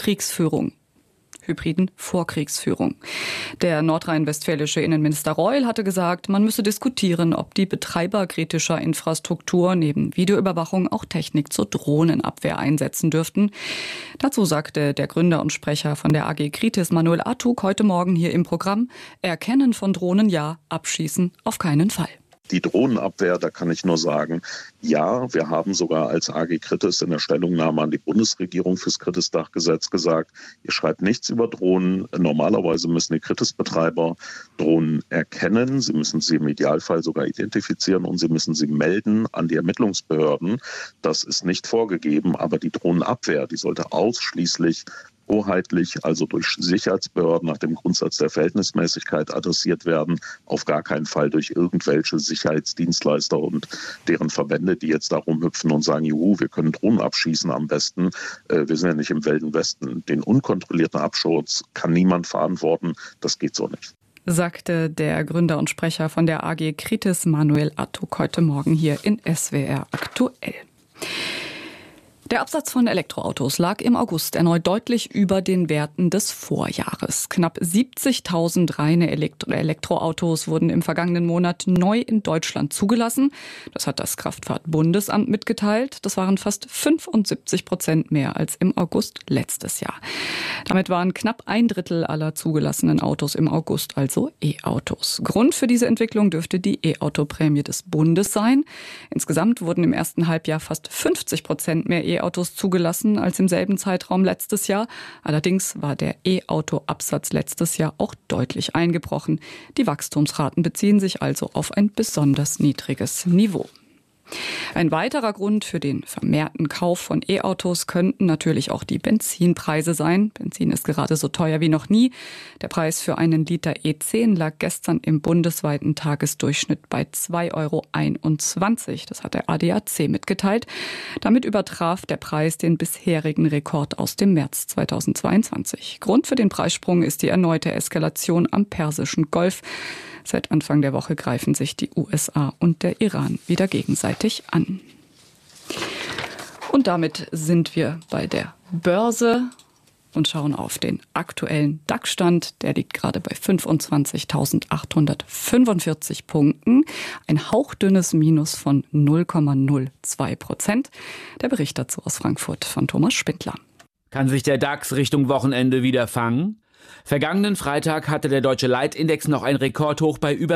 Vorkriegsführung. Der nordrhein-westfälische Innenminister Reul hatte gesagt, man müsse diskutieren, ob die Betreiber kritischer Infrastruktur neben Videoüberwachung auch Technik zur Drohnenabwehr einsetzen dürften. Dazu sagte der Gründer und Sprecher von der AG Kritis, Manuel Artug, heute Morgen hier im Programm: Erkennen von Drohnen ja, abschießen auf keinen Fall. Die Drohnenabwehr, da kann ich nur sagen, ja, wir haben sogar als AG Kritis in der Stellungnahme an die Bundesregierung fürs Kritis-Dachgesetz gesagt, ihr schreibt nichts über Drohnen. Normalerweise müssen die Kritis-Betreiber Drohnen erkennen. Sie müssen sie im Idealfall sogar identifizieren und sie müssen sie melden an die Ermittlungsbehörden. Das ist nicht vorgegeben, aber die Drohnenabwehr, die sollte ausschließlich hoheitlich, also durch Sicherheitsbehörden nach dem Grundsatz der Verhältnismäßigkeit adressiert werden, auf gar keinen Fall durch irgendwelche Sicherheitsdienstleister und deren Verbände, die jetzt da rumhüpfen und sagen, juhu, wir können Drohnen abschießen am besten. Wir sind ja nicht im Wilden Westen. Den unkontrollierten Abschuss kann niemand verantworten. Das geht so nicht. Sagte der Gründer und Sprecher von der AG Kritis, Manuel Attuk, heute Morgen hier in SWR aktuell. Der Absatz von Elektroautos lag im August erneut deutlich über den Werten des Vorjahres. Knapp 70.000 reine Elektroautos wurden im vergangenen Monat neu in Deutschland zugelassen. Das hat das Kraftfahrtbundesamt mitgeteilt. Das waren fast 75% mehr als im August letztes Jahr. Damit waren knapp 1/3 aller zugelassenen Autos im August also E-Autos. Grund für diese Entwicklung dürfte die E-Auto-Prämie des Bundes sein. Insgesamt wurden im ersten Halbjahr fast 50% mehr E-Autos zugelassen als im selben Zeitraum letztes Jahr. Allerdings war der E-Auto-Absatz letztes Jahr auch deutlich eingebrochen. Die Wachstumsraten beziehen sich also auf ein besonders niedriges Niveau. Ein weiterer Grund für den vermehrten Kauf von E-Autos könnten natürlich auch die Benzinpreise sein. Benzin ist gerade so teuer wie noch nie. Der Preis für einen Liter E10 lag gestern im bundesweiten Tagesdurchschnitt bei 2,21 €. Das hat der ADAC mitgeteilt. Damit übertraf der Preis den bisherigen Rekord aus dem März 2022. Grund für den Preissprung ist die erneute Eskalation am Persischen Golf. Seit Anfang der Woche greifen sich die USA und der Iran wieder gegenseitig an. Und damit sind wir bei der Börse und schauen auf den aktuellen DAX-Stand. Der liegt gerade bei 25.845 Punkten. Ein hauchdünnes Minus von 0,02%. Der Bericht dazu aus Frankfurt von Thomas Spindler. Kann sich der DAX Richtung Wochenende wieder fangen? Vergangenen Freitag hatte der deutsche Leitindex noch ein Rekordhoch bei über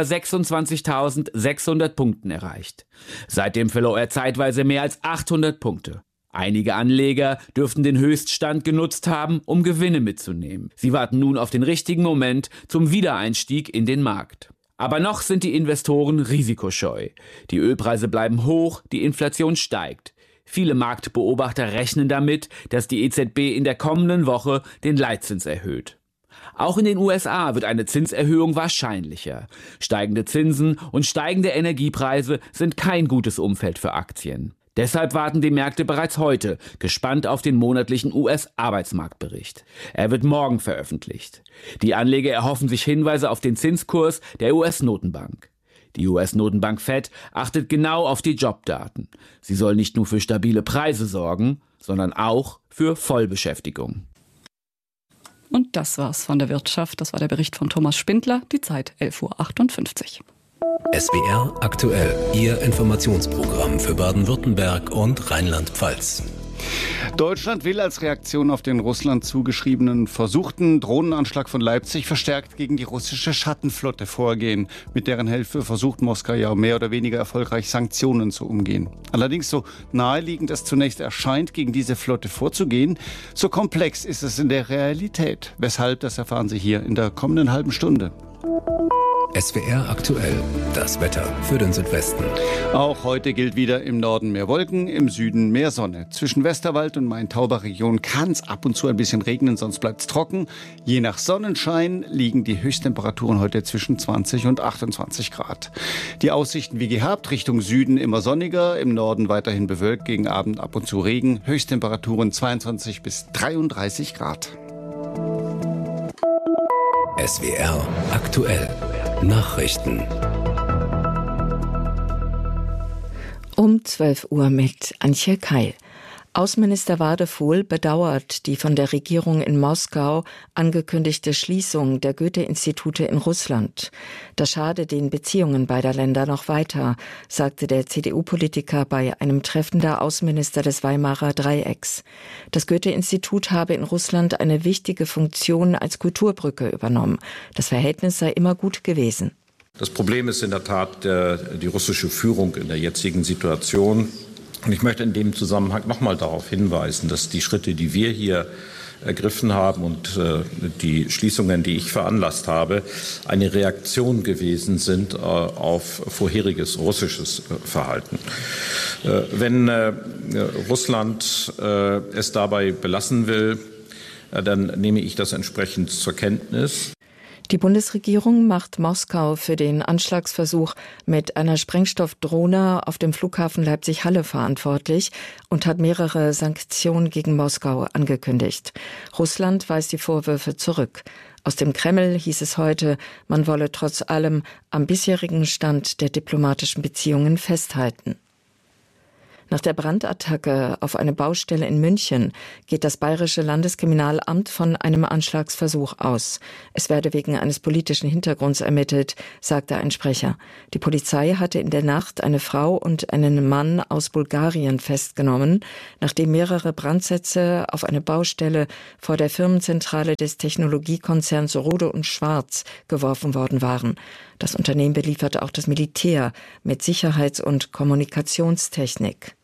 26.600 Punkten erreicht. Seitdem verlor er zeitweise mehr als 800 Punkte. Einige Anleger dürften den Höchststand genutzt haben, um Gewinne mitzunehmen. Sie warten nun auf den richtigen Moment zum Wiedereinstieg in den Markt. Aber noch sind die Investoren risikoscheu. Die Ölpreise bleiben hoch, die Inflation steigt. Viele Marktbeobachter rechnen damit, dass die EZB in der kommenden Woche den Leitzins erhöht. Auch in den USA wird eine Zinserhöhung wahrscheinlicher. Steigende Zinsen und steigende Energiepreise sind kein gutes Umfeld für Aktien. Deshalb warten die Märkte bereits heute gespannt auf den monatlichen US-Arbeitsmarktbericht. Er wird morgen veröffentlicht. Die Anleger erhoffen sich Hinweise auf den Zinskurs der US-Notenbank. Die US-Notenbank Fed achtet genau auf die Jobdaten. Sie soll nicht nur für stabile Preise sorgen, sondern auch für Vollbeschäftigung. Und das war's von der Wirtschaft. Das war der Bericht von Thomas Spindler. Die Zeit 11:58 Uhr. SWR aktuell, Ihr Informationsprogramm für Baden-Württemberg und Rheinland-Pfalz. Deutschland will als Reaktion auf den Russland zugeschriebenen versuchten Drohnenanschlag von Leipzig verstärkt gegen die russische Schattenflotte vorgehen. Mit deren Hilfe versucht Moskau ja mehr oder weniger erfolgreich Sanktionen zu umgehen. Allerdings, so naheliegend es zunächst erscheint, gegen diese Flotte vorzugehen, so komplex ist es in der Realität. Weshalb, das erfahren Sie hier in der kommenden halben Stunde. SWR aktuell, das Wetter für den Südwesten. Auch heute gilt wieder im Norden mehr Wolken, im Süden mehr Sonne. Zwischen Westerwald und Main-Tauber-Region kann es ab und zu ein bisschen regnen, sonst bleibt es trocken. Je nach Sonnenschein liegen die Höchsttemperaturen heute zwischen 20 und 28 Grad. Die Aussichten wie gehabt, Richtung Süden immer sonniger, im Norden weiterhin bewölkt, gegen Abend ab und zu Regen. Höchsttemperaturen 22 bis 33 Grad. SWR aktuell. Nachrichten. Um 12 Uhr mit Antje Keil. Außenminister Wadefuhl bedauert die von der Regierung in Moskau angekündigte Schließung der Goethe-Institute in Russland. Das schade den Beziehungen beider Länder noch weiter, sagte der CDU-Politiker bei einem Treffen der Außenminister des Weimarer Dreiecks. Das Goethe-Institut habe in Russland eine wichtige Funktion als Kulturbrücke übernommen. Das Verhältnis sei immer gut gewesen. Das Problem ist in der Tat die russische Führung in der jetzigen Situation. Und ich möchte in dem Zusammenhang noch mal darauf hinweisen, dass die Schritte, die wir hier ergriffen haben und die Schließungen, die ich veranlasst habe, eine Reaktion gewesen sind auf vorheriges russisches Verhalten. Wenn Russland es dabei belassen will, dann nehme ich das entsprechend zur Kenntnis. Die Bundesregierung macht Moskau für den Anschlagsversuch mit einer Sprengstoffdrohne auf dem Flughafen Leipzig-Halle verantwortlich und hat mehrere Sanktionen gegen Moskau angekündigt. Russland weist die Vorwürfe zurück. Aus dem Kreml hieß es heute, man wolle trotz allem am bisherigen Stand der diplomatischen Beziehungen festhalten. Nach der Brandattacke auf eine Baustelle in München geht das Bayerische Landeskriminalamt von einem Anschlagsversuch aus. Es werde wegen eines politischen Hintergrunds ermittelt, sagte ein Sprecher. Die Polizei hatte in der Nacht eine Frau und einen Mann aus Bulgarien festgenommen, nachdem mehrere Brandsätze auf eine Baustelle vor der Firmenzentrale des Technologiekonzerns Rohde & Schwarz geworfen worden waren. Das Unternehmen beliefert auch das Militär mit Sicherheits- und Kommunikationstechnik.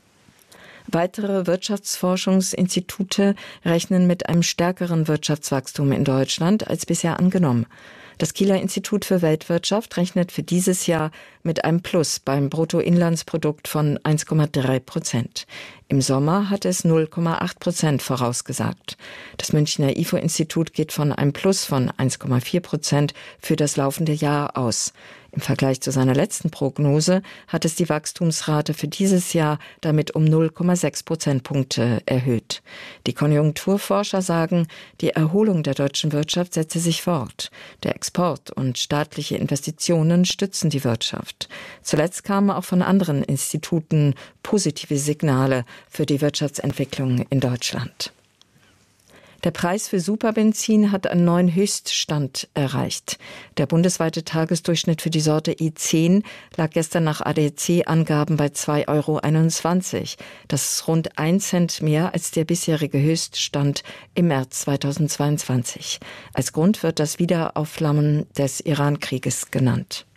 Weitere Wirtschaftsforschungsinstitute rechnen mit einem stärkeren Wirtschaftswachstum in Deutschland als bisher angenommen. Das Kieler Institut für Weltwirtschaft rechnet für dieses Jahr mit einem Plus beim Bruttoinlandsprodukt von 1,3%. Im Sommer hat es 0,8% vorausgesagt. Das Münchner IFO-Institut geht von einem Plus von 1,4% für das laufende Jahr aus. Im Vergleich zu seiner letzten Prognose hat es die Wachstumsrate für dieses Jahr damit um 0,6 Prozentpunkte erhöht. Die Konjunkturforscher sagen, die Erholung der deutschen Wirtschaft setze sich fort. Der Export und staatliche Investitionen stützen die Wirtschaft. Zuletzt kamen auch von anderen Instituten positive Signale für die Wirtschaftsentwicklung in Deutschland. Der Preis für Superbenzin hat einen neuen Höchststand erreicht. Der bundesweite Tagesdurchschnitt für die Sorte E10 lag gestern nach ADAC-Angaben bei 2,21 €. Das ist rund 1 Cent mehr als der bisherige Höchststand im März 2022. Als Grund wird das Wiederaufflammen des Iran-Krieges genannt.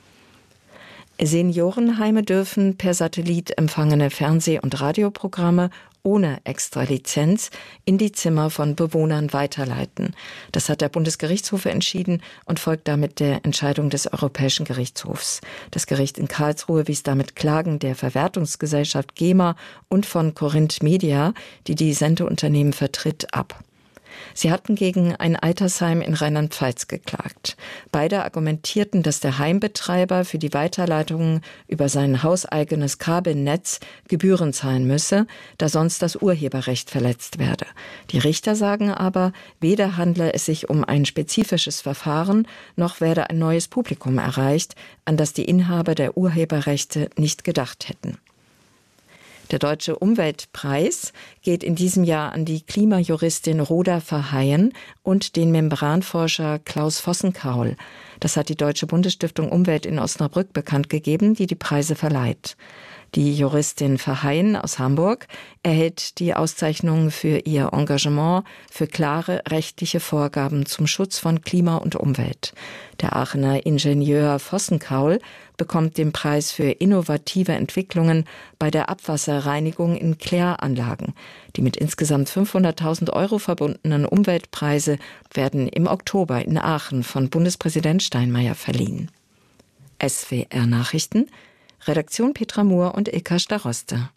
Seniorenheime dürfen per Satellit empfangene Fernseh- und Radioprogramme ohne Extralizenz in die Zimmer von Bewohnern weiterleiten. Das hat der Bundesgerichtshof entschieden und folgt damit der Entscheidung des Europäischen Gerichtshofs. Das Gericht in Karlsruhe wies damit Klagen der Verwertungsgesellschaft GEMA und von Corinth Media, die die Sendeunternehmen vertritt, ab. Sie hatten gegen ein Altersheim in Rheinland-Pfalz geklagt. Beide argumentierten, dass der Heimbetreiber für die Weiterleitungen über sein hauseigenes Kabelnetz Gebühren zahlen müsse, da sonst das Urheberrecht verletzt werde. Die Richter sagen aber, weder handle es sich um ein spezifisches Verfahren, noch werde ein neues Publikum erreicht, an das die Inhaber der Urheberrechte nicht gedacht hätten. Der Deutsche Umweltpreis geht in diesem Jahr an die Klimajuristin Rhoda Verheyen und den Membranforscher Klaus Vossenkaul. Das hat die Deutsche Bundesstiftung Umwelt in Osnabrück bekannt gegeben, die die Preise verleiht. Die Juristin Verheyen aus Hamburg erhält die Auszeichnung für ihr Engagement für klare rechtliche Vorgaben zum Schutz von Klima und Umwelt. Der Aachener Ingenieur Vossenkaul bekommt den Preis für innovative Entwicklungen bei der Abwasserreinigung in Kläranlagen. Die mit insgesamt 500.000 € verbundenen Umweltpreise werden im Oktober in Aachen von Bundespräsident Steinmeier verliehen. SWR Nachrichten, Redaktion Petra Mohr und Ilka Staroste.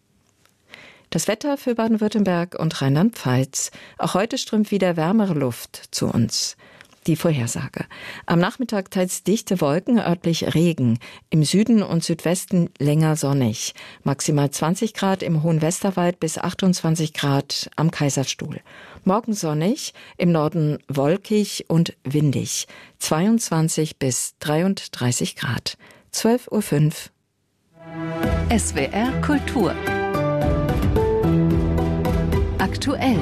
Das Wetter für Baden-Württemberg und Rheinland-Pfalz. Auch heute strömt wieder wärmere Luft zu uns. Die Vorhersage. Am Nachmittag teils dichte Wolken, örtlich Regen. Im Süden und Südwesten länger sonnig. Maximal 20 Grad im Hohen Westerwald bis 28 Grad am Kaiserstuhl. Morgen sonnig, im Norden wolkig und windig. 22 bis 33 Grad. 12:05 Uhr. SWR Kultur. Aktuell.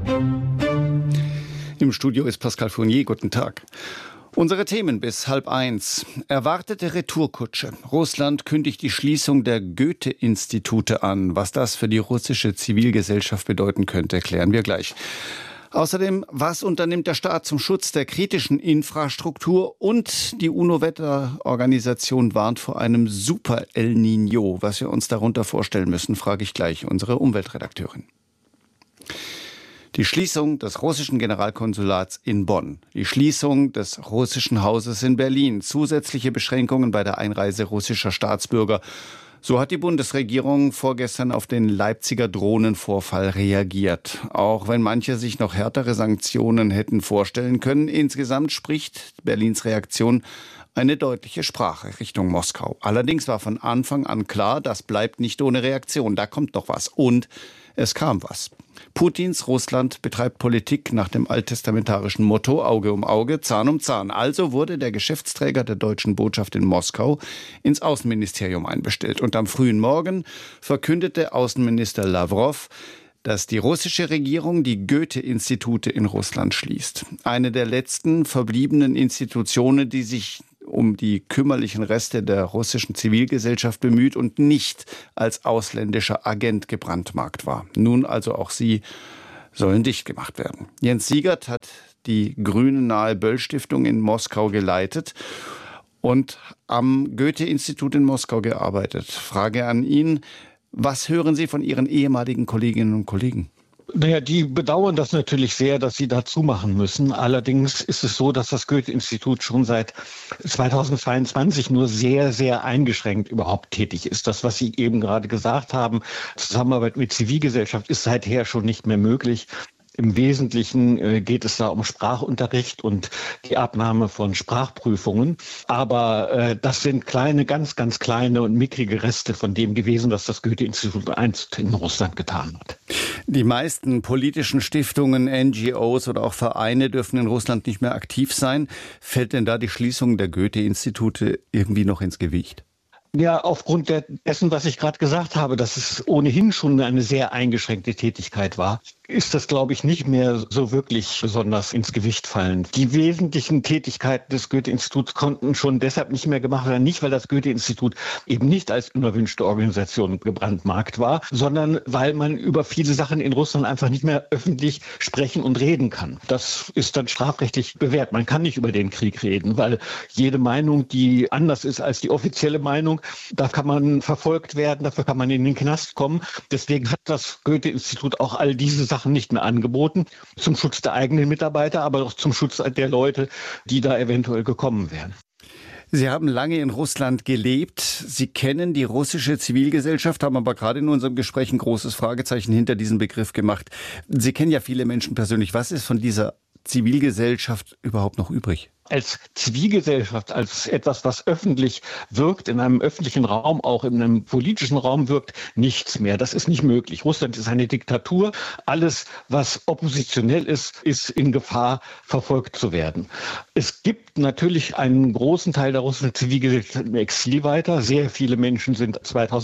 Im Studio ist Pascal Fournier. Guten Tag. Unsere Themen bis 12:30. Erwartete Retourkutsche. Russland kündigt die Schließung der Goethe-Institute an. Was das für die russische Zivilgesellschaft bedeuten könnte, klären wir gleich. Außerdem, was unternimmt der Staat zum Schutz der kritischen Infrastruktur? Und die UNO-Wetterorganisation warnt vor einem Super El Niño. Was wir uns darunter vorstellen müssen, frage ich gleich unsere Umweltredakteurin. Die Schließung des russischen Generalkonsulats in Bonn, die Schließung des russischen Hauses in Berlin, zusätzliche Beschränkungen bei der Einreise russischer Staatsbürger. So hat die Bundesregierung vorgestern auf den Leipziger Drohnenvorfall reagiert. Auch wenn manche sich noch härtere Sanktionen hätten vorstellen können, insgesamt spricht Berlins Reaktion eine deutliche Sprache Richtung Moskau. Allerdings war von Anfang an klar, das bleibt nicht ohne Reaktion, da kommt noch was. Und es kam was. Putins Russland betreibt Politik nach dem alttestamentarischen Motto Auge um Auge, Zahn um Zahn. Also wurde der Geschäftsträger der deutschen Botschaft in Moskau ins Außenministerium einbestellt. Und am frühen Morgen verkündete Außenminister Lavrov, dass die russische Regierung die Goethe-Institute in Russland schließt. Eine der letzten verbliebenen Institutionen, die sich um die kümmerlichen Reste der russischen Zivilgesellschaft bemüht und nicht als ausländischer Agent gebrandmarkt war. Nun also auch sie sollen dicht gemacht werden. Jens Siegert hat die grünen-nahe Böll-Stiftung in Moskau geleitet und am Goethe-Institut in Moskau gearbeitet. Frage an ihn, was hören Sie von Ihren ehemaligen Kolleginnen und Kollegen? Naja, die bedauern das natürlich sehr, dass sie da zumachen müssen. Allerdings ist es so, dass das Goethe-Institut schon seit 2022 nur sehr, sehr eingeschränkt überhaupt tätig ist. Das, was Sie eben gerade gesagt haben, Zusammenarbeit mit Zivilgesellschaft ist seither schon nicht mehr möglich. Im Wesentlichen geht es da um Sprachunterricht und die Abnahme von Sprachprüfungen. Aber das sind kleine, ganz, ganz kleine und mickrige Reste von dem gewesen, was das Goethe-Institut einst in Russland getan hat. Die meisten politischen Stiftungen, NGOs oder auch Vereine dürfen in Russland nicht mehr aktiv sein. Fällt denn da die Schließung der Goethe-Institute irgendwie noch ins Gewicht? Ja, aufgrund dessen, was ich gerade gesagt habe, dass es ohnehin schon eine sehr eingeschränkte Tätigkeit war, ist das, glaube ich, nicht mehr so wirklich besonders ins Gewicht fallen. Die wesentlichen Tätigkeiten des Goethe-Instituts konnten schon deshalb nicht mehr gemacht werden, nicht weil das Goethe-Institut eben nicht als unerwünschte Organisation gebrandmarkt war, sondern weil man über viele Sachen in Russland einfach nicht mehr öffentlich sprechen und reden kann. Das ist dann strafrechtlich bewährt. Man kann nicht über den Krieg reden, weil jede Meinung, die anders ist als die offizielle Meinung, da kann man verfolgt werden, dafür kann man in den Knast kommen. Deswegen hat das Goethe-Institut auch all diese Sachen nicht mehr angeboten, zum Schutz der eigenen Mitarbeiter, aber auch zum Schutz der Leute, die da eventuell gekommen wären. Sie haben lange in Russland gelebt. Sie kennen die russische Zivilgesellschaft, haben aber gerade in unserem Gespräch ein großes Fragezeichen hinter diesem Begriff gemacht. Sie kennen ja viele Menschen persönlich. Was ist von dieser Zivilgesellschaft überhaupt noch übrig? Als Zivilgesellschaft, als etwas, was öffentlich wirkt, in einem öffentlichen Raum, auch in einem politischen Raum wirkt, nichts mehr. Das ist nicht möglich. Russland ist eine Diktatur. Alles, was oppositionell ist, ist in Gefahr, verfolgt zu werden. Es gibt natürlich einen großen Teil der russischen Zivilgesellschaft im Exil weiter. Sehr viele Menschen sind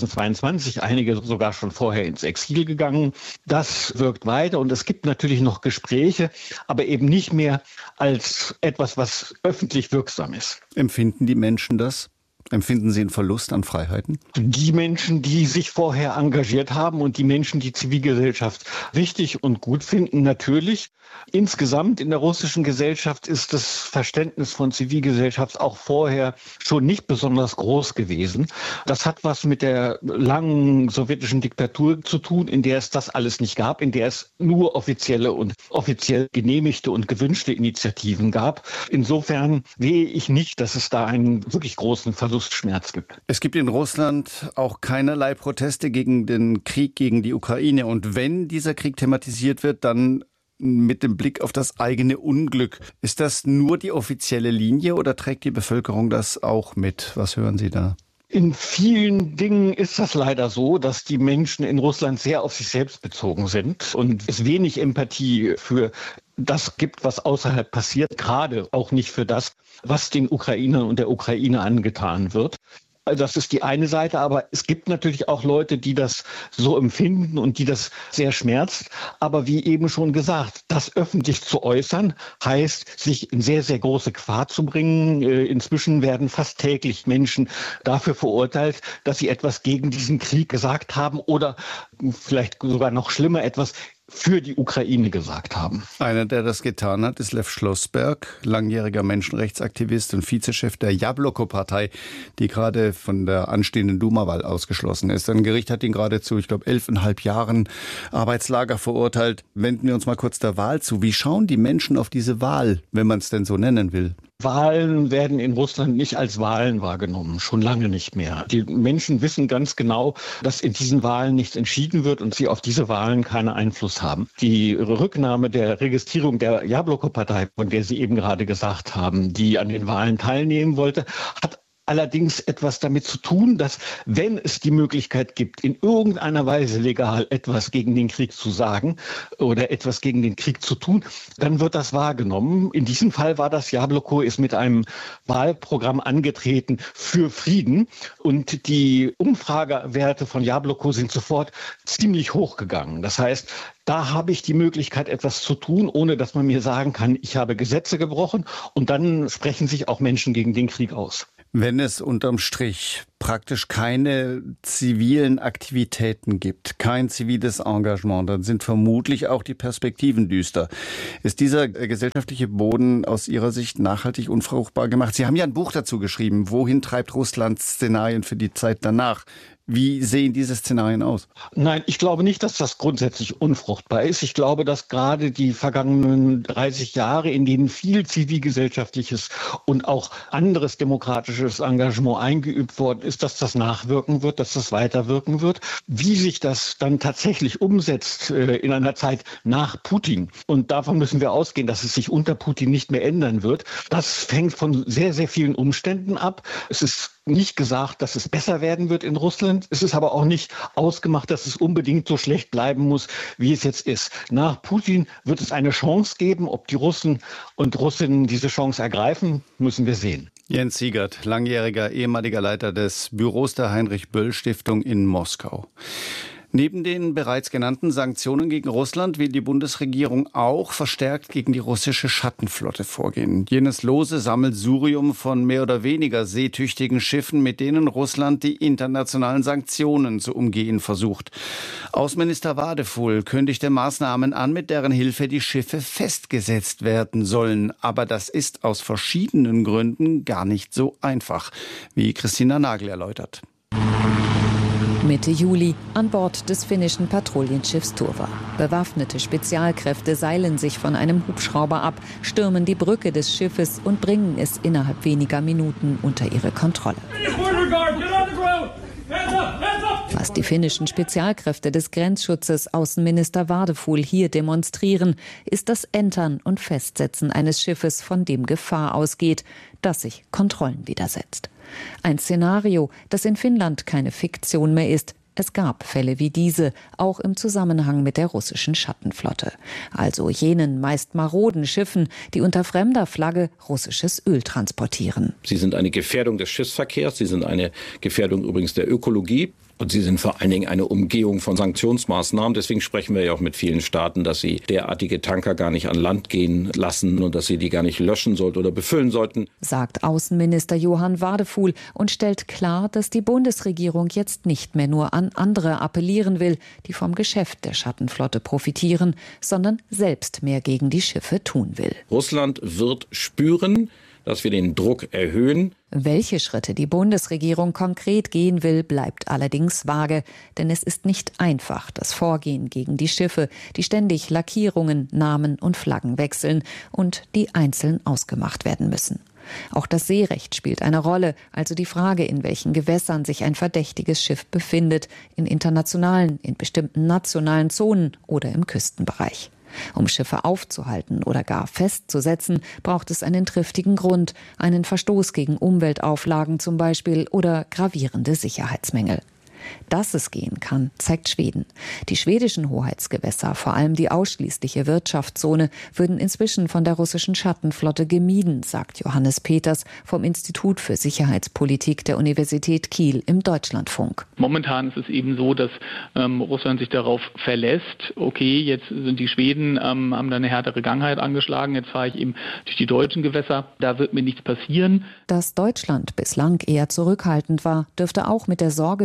2022, einige sogar schon vorher ins Exil gegangen. Das wirkt weiter und es gibt natürlich noch Gespräche, aber eben nicht mehr als etwas, was öffentlich wirksam ist. Empfinden die Menschen das? Empfinden Sie einen Verlust an Freiheiten? Die Menschen, die sich vorher engagiert haben und die Menschen, die Zivilgesellschaft wichtig und gut finden, natürlich. Insgesamt in der russischen Gesellschaft ist das Verständnis von Zivilgesellschaft auch vorher schon nicht besonders groß gewesen. Das hat was mit der langen sowjetischen Diktatur zu tun, in der es das alles nicht gab, in der es nur offizielle und offiziell genehmigte und gewünschte Initiativen gab. Insofern sehe ich nicht, dass es da einen wirklich großen Verlustschmerz gibt. Es gibt in Russland auch keinerlei Proteste gegen den Krieg gegen die Ukraine. Und wenn dieser Krieg thematisiert wird, dann mit dem Blick auf das eigene Unglück. Ist das nur die offizielle Linie oder trägt die Bevölkerung das auch mit? Was hören Sie da? In vielen Dingen ist das leider so, dass die Menschen in Russland sehr auf sich selbst bezogen sind und es wenig Empathie für das gibt, was außerhalb passiert, gerade auch nicht für das, was den Ukrainern und der Ukraine angetan wird. Das ist die eine Seite, aber es gibt natürlich auch Leute, die das so empfinden und die das sehr schmerzt. Aber wie eben schon gesagt, das öffentlich zu äußern, heißt, sich in sehr, sehr große Gefahr zu bringen. Inzwischen werden fast täglich Menschen dafür verurteilt, dass sie etwas gegen diesen Krieg gesagt haben oder vielleicht sogar noch schlimmer etwas für die Ukraine gesagt haben. Einer, der das getan hat, ist Lev Schlossberg, langjähriger Menschenrechtsaktivist und Vizechef der Jabloko-Partei, die gerade von der anstehenden Duma-Wahl ausgeschlossen ist. Ein Gericht hat ihn gerade zu, 11,5 Jahren Arbeitslager verurteilt. Wenden wir uns mal kurz der Wahl zu. Wie schauen die Menschen auf diese Wahl, wenn man es denn so nennen will? Wahlen werden in Russland nicht als Wahlen wahrgenommen, schon lange nicht mehr. Die Menschen wissen ganz genau, dass in diesen Wahlen nichts entschieden wird und sie auf diese Wahlen keinen Einfluss haben. Die Rücknahme der Registrierung der Jabloko-Partei, von der Sie eben gerade gesagt haben, die an den Wahlen teilnehmen wollte, hat allerdings etwas damit zu tun, dass, wenn es die Möglichkeit gibt, in irgendeiner Weise legal etwas gegen den Krieg zu sagen oder etwas gegen den Krieg zu tun, dann wird das wahrgenommen. In diesem Fall war das Jabloko ist mit einem Wahlprogramm angetreten für Frieden und die Umfragewerte von Jabloko sind sofort ziemlich hochgegangen. Das heißt, da habe ich die Möglichkeit, etwas zu tun, ohne dass man mir sagen kann, ich habe Gesetze gebrochen, und dann sprechen sich auch Menschen gegen den Krieg aus. Wenn es unterm Strich praktisch keine zivilen Aktivitäten gibt, kein ziviles Engagement, dann sind vermutlich auch die Perspektiven düster. Ist dieser gesellschaftliche Boden aus Ihrer Sicht nachhaltig unfruchtbar gemacht? Sie haben ja ein Buch dazu geschrieben, Wohin treibt Russland? Szenarien für die Zeit danach. Wie sehen diese Szenarien aus? Nein, ich glaube nicht, dass das grundsätzlich unfruchtbar ist. Ich glaube, dass gerade die vergangenen 30 Jahre, in denen viel zivilgesellschaftliches und auch anderes demokratisches Engagement eingeübt worden ist, dass das nachwirken wird, dass das weiterwirken wird. Wie sich das dann tatsächlich umsetzt in einer Zeit nach Putin, und davon müssen wir ausgehen, dass es sich unter Putin nicht mehr ändern wird, das hängt von sehr, sehr vielen Umständen ab. Es ist nicht gesagt, dass es besser werden wird in Russland. Es ist aber auch nicht ausgemacht, dass es unbedingt so schlecht bleiben muss, wie es jetzt ist. Nach Putin wird es eine Chance geben. Ob die Russen und Russinnen diese Chance ergreifen, müssen wir sehen. Jens Siegert, langjähriger ehemaliger Leiter des Büros der Heinrich-Böll-Stiftung in Moskau. Neben den bereits genannten Sanktionen gegen Russland will die Bundesregierung auch verstärkt gegen die russische Schattenflotte vorgehen. Jenes lose Sammelsurium von mehr oder weniger seetüchtigen Schiffen, mit denen Russland die internationalen Sanktionen zu umgehen versucht. Außenminister Wadefuhl kündigte Maßnahmen an, mit deren Hilfe die Schiffe festgesetzt werden sollen. Aber das ist aus verschiedenen Gründen gar nicht so einfach, wie Christina Nagel erläutert. Mitte Juli an Bord des finnischen Patrouillenschiffs Turva. Bewaffnete Spezialkräfte seilen sich von einem Hubschrauber ab, stürmen die Brücke des Schiffes und bringen es innerhalb weniger Minuten unter ihre Kontrolle. Was die finnischen Spezialkräfte des Grenzschutzes Außenminister Wadefuhl hier demonstrieren, ist das Entern und Festsetzen eines Schiffes, von dem Gefahr ausgeht, das sich Kontrollen widersetzt. Ein Szenario, das in Finnland keine Fiktion mehr ist. Es gab Fälle wie diese, auch im Zusammenhang mit der russischen Schattenflotte. Also jenen meist maroden Schiffen, die unter fremder Flagge russisches Öl transportieren. Sie sind eine Gefährdung des Schiffsverkehrs, sie sind eine Gefährdung übrigens der Ökologie. Und sie sind vor allen Dingen eine Umgehung von Sanktionsmaßnahmen. Deswegen sprechen wir ja auch mit vielen Staaten, dass sie derartige Tanker gar nicht an Land gehen lassen und dass sie die gar nicht löschen sollten oder befüllen sollten. Sagt Außenminister Johann Wadefuhl und stellt klar, dass die Bundesregierung jetzt nicht mehr nur an andere appellieren will, die vom Geschäft der Schattenflotte profitieren, sondern selbst mehr gegen die Schiffe tun will. Russland wird spüren, dass wir den Druck erhöhen. Welche Schritte die Bundesregierung konkret gehen will, bleibt allerdings vage. Denn es ist nicht einfach, das Vorgehen gegen die Schiffe, die ständig Lackierungen, Namen und Flaggen wechseln und die einzeln ausgemacht werden müssen. Auch das Seerecht spielt eine Rolle, also die Frage, in welchen Gewässern sich ein verdächtiges Schiff befindet, in internationalen, in bestimmten nationalen Zonen oder im Küstenbereich. Um Schiffe aufzuhalten oder gar festzusetzen, braucht es einen triftigen Grund, einen Verstoß gegen Umweltauflagen zum Beispiel oder gravierende Sicherheitsmängel. Dass es gehen kann, zeigt Schweden. Die schwedischen Hoheitsgewässer, vor allem die ausschließliche Wirtschaftszone, würden inzwischen von der russischen Schattenflotte gemieden, sagt Johannes Peters vom Institut für Sicherheitspolitik der Universität Kiel im Deutschlandfunk. Momentan ist es eben so, dass Russland sich darauf verlässt, okay, jetzt sind die Schweden, haben da eine härtere Gangheit angeschlagen, jetzt fahre ich eben durch die deutschen Gewässer, da wird mir nichts passieren. Dass Deutschland bislang eher zurückhaltend war, dürfte auch mit der Sorge zu tun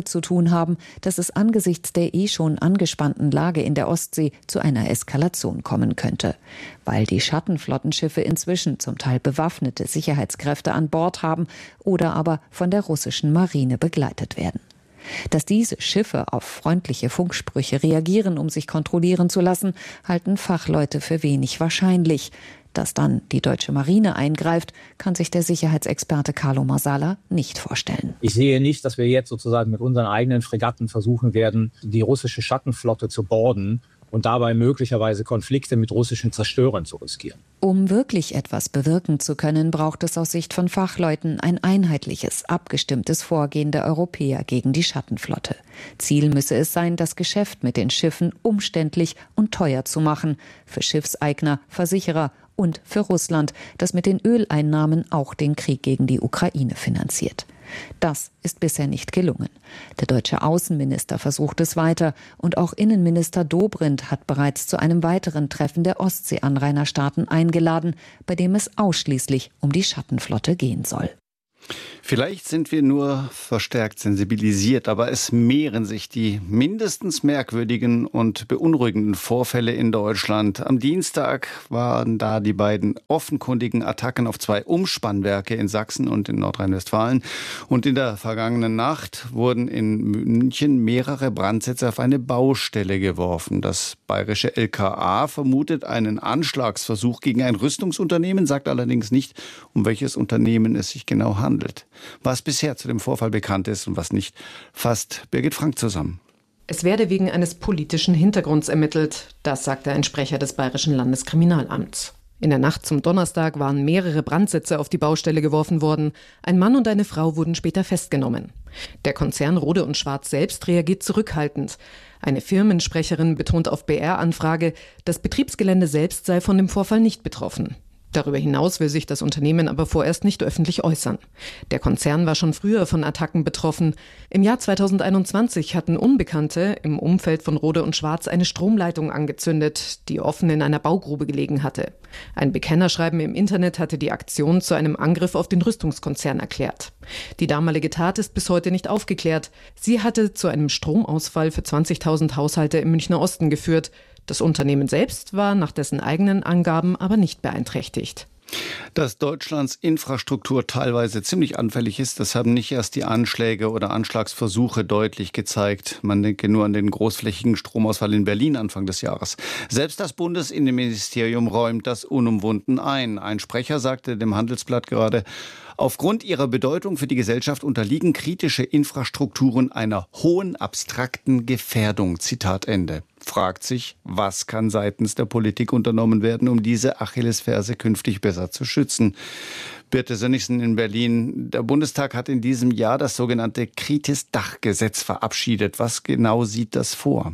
tun haben, dass es angesichts der schon angespannten Lage in der Ostsee zu einer Eskalation kommen könnte. Weil die Schattenflottenschiffe inzwischen zum Teil bewaffnete Sicherheitskräfte an Bord haben oder aber von der russischen Marine begleitet werden. Dass diese Schiffe auf freundliche Funksprüche reagieren, um sich kontrollieren zu lassen, halten Fachleute für wenig wahrscheinlich. Dass dann die deutsche Marine eingreift, kann sich der Sicherheitsexperte Carlo Marsala nicht vorstellen. Ich sehe nicht, dass wir jetzt sozusagen mit unseren eigenen Fregatten versuchen werden, die russische Schattenflotte zu boarden und dabei möglicherweise Konflikte mit russischen Zerstörern zu riskieren. Um wirklich etwas bewirken zu können, braucht es aus Sicht von Fachleuten ein einheitliches, abgestimmtes Vorgehen der Europäer gegen die Schattenflotte. Ziel müsse es sein, das Geschäft mit den Schiffen umständlich und teuer zu machen, für Schiffseigner, Versicherer und für Russland, das mit den Öleinnahmen auch den Krieg gegen die Ukraine finanziert. Das ist bisher nicht gelungen. Der deutsche Außenminister versucht es weiter und auch Innenminister Dobrindt hat bereits zu einem weiteren Treffen der Ostsee-Anrainerstaaten eingeladen, bei dem es ausschließlich um die Schattenflotte gehen soll. Vielleicht sind wir nur verstärkt sensibilisiert, aber es mehren sich die mindestens merkwürdigen und beunruhigenden Vorfälle in Deutschland. Am Dienstag waren da die beiden offenkundigen Attacken auf 2 Umspannwerke in Sachsen und in Nordrhein-Westfalen. Und in der vergangenen Nacht wurden in München mehrere Brandsätze auf eine Baustelle geworfen. Das bayerische LKA vermutet einen Anschlagsversuch gegen ein Rüstungsunternehmen, sagt allerdings nicht, um welches Unternehmen es sich genau handelt. Was bisher zu dem Vorfall bekannt ist und was nicht, fasst Birgit Frank zusammen. Es werde wegen eines politischen Hintergrunds ermittelt, das sagte ein Sprecher des Bayerischen Landeskriminalamts. In der Nacht zum Donnerstag waren mehrere Brandsätze auf die Baustelle geworfen worden. Ein Mann und eine Frau wurden später festgenommen. Der Konzern Rohde & Schwarz selbst reagiert zurückhaltend. Eine Firmensprecherin betont auf BR-Anfrage, das Betriebsgelände selbst sei von dem Vorfall nicht betroffen. Darüber hinaus will sich das Unternehmen aber vorerst nicht öffentlich äußern. Der Konzern war schon früher von Attacken betroffen. Im Jahr 2021 hatten Unbekannte im Umfeld von Rohde & Schwarz eine Stromleitung angezündet, die offen in einer Baugrube gelegen hatte. Ein Bekennerschreiben im Internet hatte die Aktion zu einem Angriff auf den Rüstungskonzern erklärt. Die damalige Tat ist bis heute nicht aufgeklärt. Sie hatte zu einem Stromausfall für 20.000 Haushalte im Münchner Osten geführt. Das Unternehmen selbst war nach dessen eigenen Angaben aber nicht beeinträchtigt. Dass Deutschlands Infrastruktur teilweise ziemlich anfällig ist, das haben nicht erst die Anschläge oder Anschlagsversuche deutlich gezeigt. Man denke nur an den großflächigen Stromausfall in Berlin Anfang des Jahres. Selbst das Bundesinnenministerium räumt das unumwunden ein. Ein Sprecher sagte dem Handelsblatt gerade, aufgrund ihrer Bedeutung für die Gesellschaft unterliegen kritische Infrastrukturen einer hohen abstrakten Gefährdung. Zitat Ende. Fragt sich, was kann seitens der Politik unternommen werden, um diese Achillesferse künftig besser zu schützen. Birte Sönnigsen in Berlin. Der Bundestag hat in diesem Jahr das sogenannte Kritis-Dach-Gesetz verabschiedet. Was genau sieht das vor?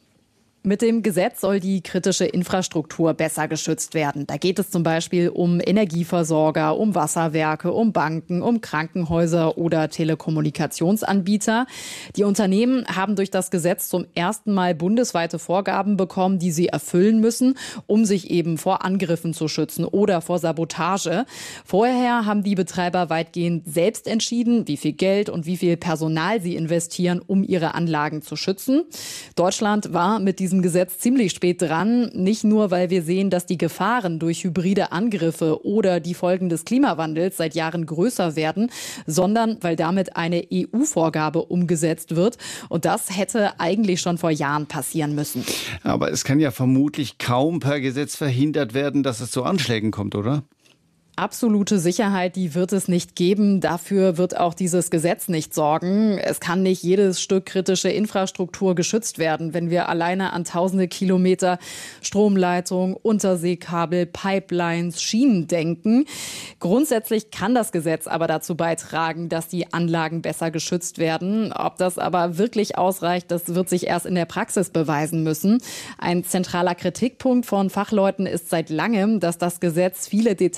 Mit dem Gesetz soll die kritische Infrastruktur besser geschützt werden. Da geht es zum Beispiel um Energieversorger, um Wasserwerke, um Banken, um Krankenhäuser oder Telekommunikationsanbieter. Die Unternehmen haben durch das Gesetz zum ersten Mal bundesweite Vorgaben bekommen, die sie erfüllen müssen, um sich eben vor Angriffen zu schützen oder vor Sabotage. Vorher haben die Betreiber weitgehend selbst entschieden, wie viel Geld und wie viel Personal sie investieren, um ihre Anlagen zu schützen. Deutschland war mit diesem Gesetz ziemlich spät dran, nicht nur, weil wir sehen, dass die Gefahren durch hybride Angriffe oder die Folgen des Klimawandels seit Jahren größer werden, sondern weil damit eine EU-Vorgabe umgesetzt wird. Und das hätte eigentlich schon vor Jahren passieren müssen. Aber es kann ja vermutlich kaum per Gesetz verhindert werden, dass es zu Anschlägen kommt, oder? Absolute Sicherheit, die wird es nicht geben. Dafür wird auch dieses Gesetz nicht sorgen. Es kann nicht jedes Stück kritische Infrastruktur geschützt werden, wenn wir alleine an tausende Kilometer Stromleitung, Unterseekabel, Pipelines, Schienen denken. Grundsätzlich kann das Gesetz aber dazu beitragen, dass die Anlagen besser geschützt werden. Ob das aber wirklich ausreicht, das wird sich erst in der Praxis beweisen müssen. Ein zentraler Kritikpunkt von Fachleuten ist seit langem, dass das Gesetz viele Details jetzt noch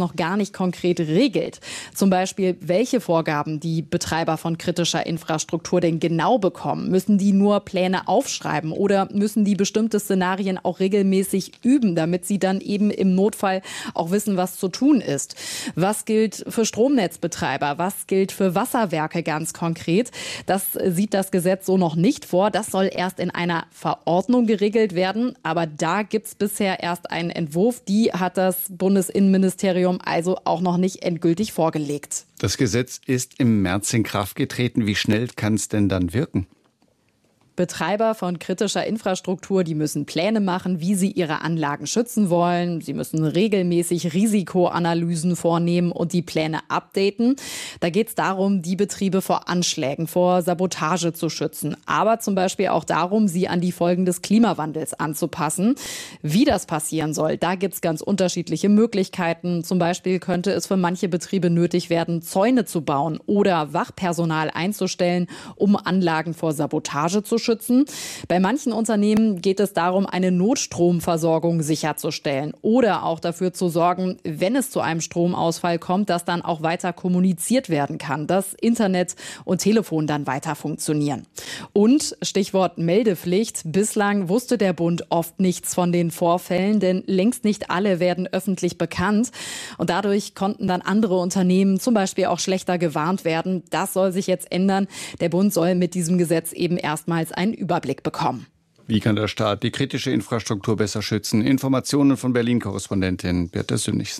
noch gar nicht konkret regelt. Zum Beispiel, welche Vorgaben die Betreiber von kritischer Infrastruktur denn genau bekommen. Müssen die nur Pläne aufschreiben oder müssen die bestimmte Szenarien auch regelmäßig üben, damit sie dann eben im Notfall auch wissen, was zu tun ist? Was gilt für Stromnetzbetreiber? Was gilt für Wasserwerke ganz konkret? Das sieht das Gesetz so noch nicht vor. Das soll erst in einer Verordnung geregelt werden. Aber da gibt es bisher erst einen Entwurf. Die hat das Bundesinnenministerium also auch noch nicht endgültig vorgelegt. Das Gesetz ist im März in Kraft getreten. Wie schnell kann es denn dann wirken? Betreiber von kritischer Infrastruktur, die müssen Pläne machen, wie sie ihre Anlagen schützen wollen. Sie müssen regelmäßig Risikoanalysen vornehmen und die Pläne updaten. Da geht es darum, die Betriebe vor Anschlägen, vor Sabotage zu schützen. Aber zum Beispiel auch darum, sie an die Folgen des Klimawandels anzupassen. Wie das passieren soll, da gibt es ganz unterschiedliche Möglichkeiten. Zum Beispiel könnte es für manche Betriebe nötig werden, Zäune zu bauen oder Wachpersonal einzustellen, um Anlagen vor Sabotage zu schützen. Bei manchen Unternehmen geht es darum, eine Notstromversorgung sicherzustellen oder auch dafür zu sorgen, wenn es zu einem Stromausfall kommt, dass dann auch weiter kommuniziert werden kann, dass Internet und Telefon dann weiter funktionieren. Und Stichwort Meldepflicht. Bislang wusste der Bund oft nichts von den Vorfällen, denn längst nicht alle werden öffentlich bekannt. Und dadurch konnten dann andere Unternehmen zum Beispiel auch schlechter gewarnt werden. Das soll sich jetzt ändern. Der Bund soll mit diesem Gesetz eben erstmals einen Überblick bekommen. Wie kann der Staat die kritische Infrastruktur besser schützen? Informationen von Berlin-Korrespondentin Birte Sönnigsen.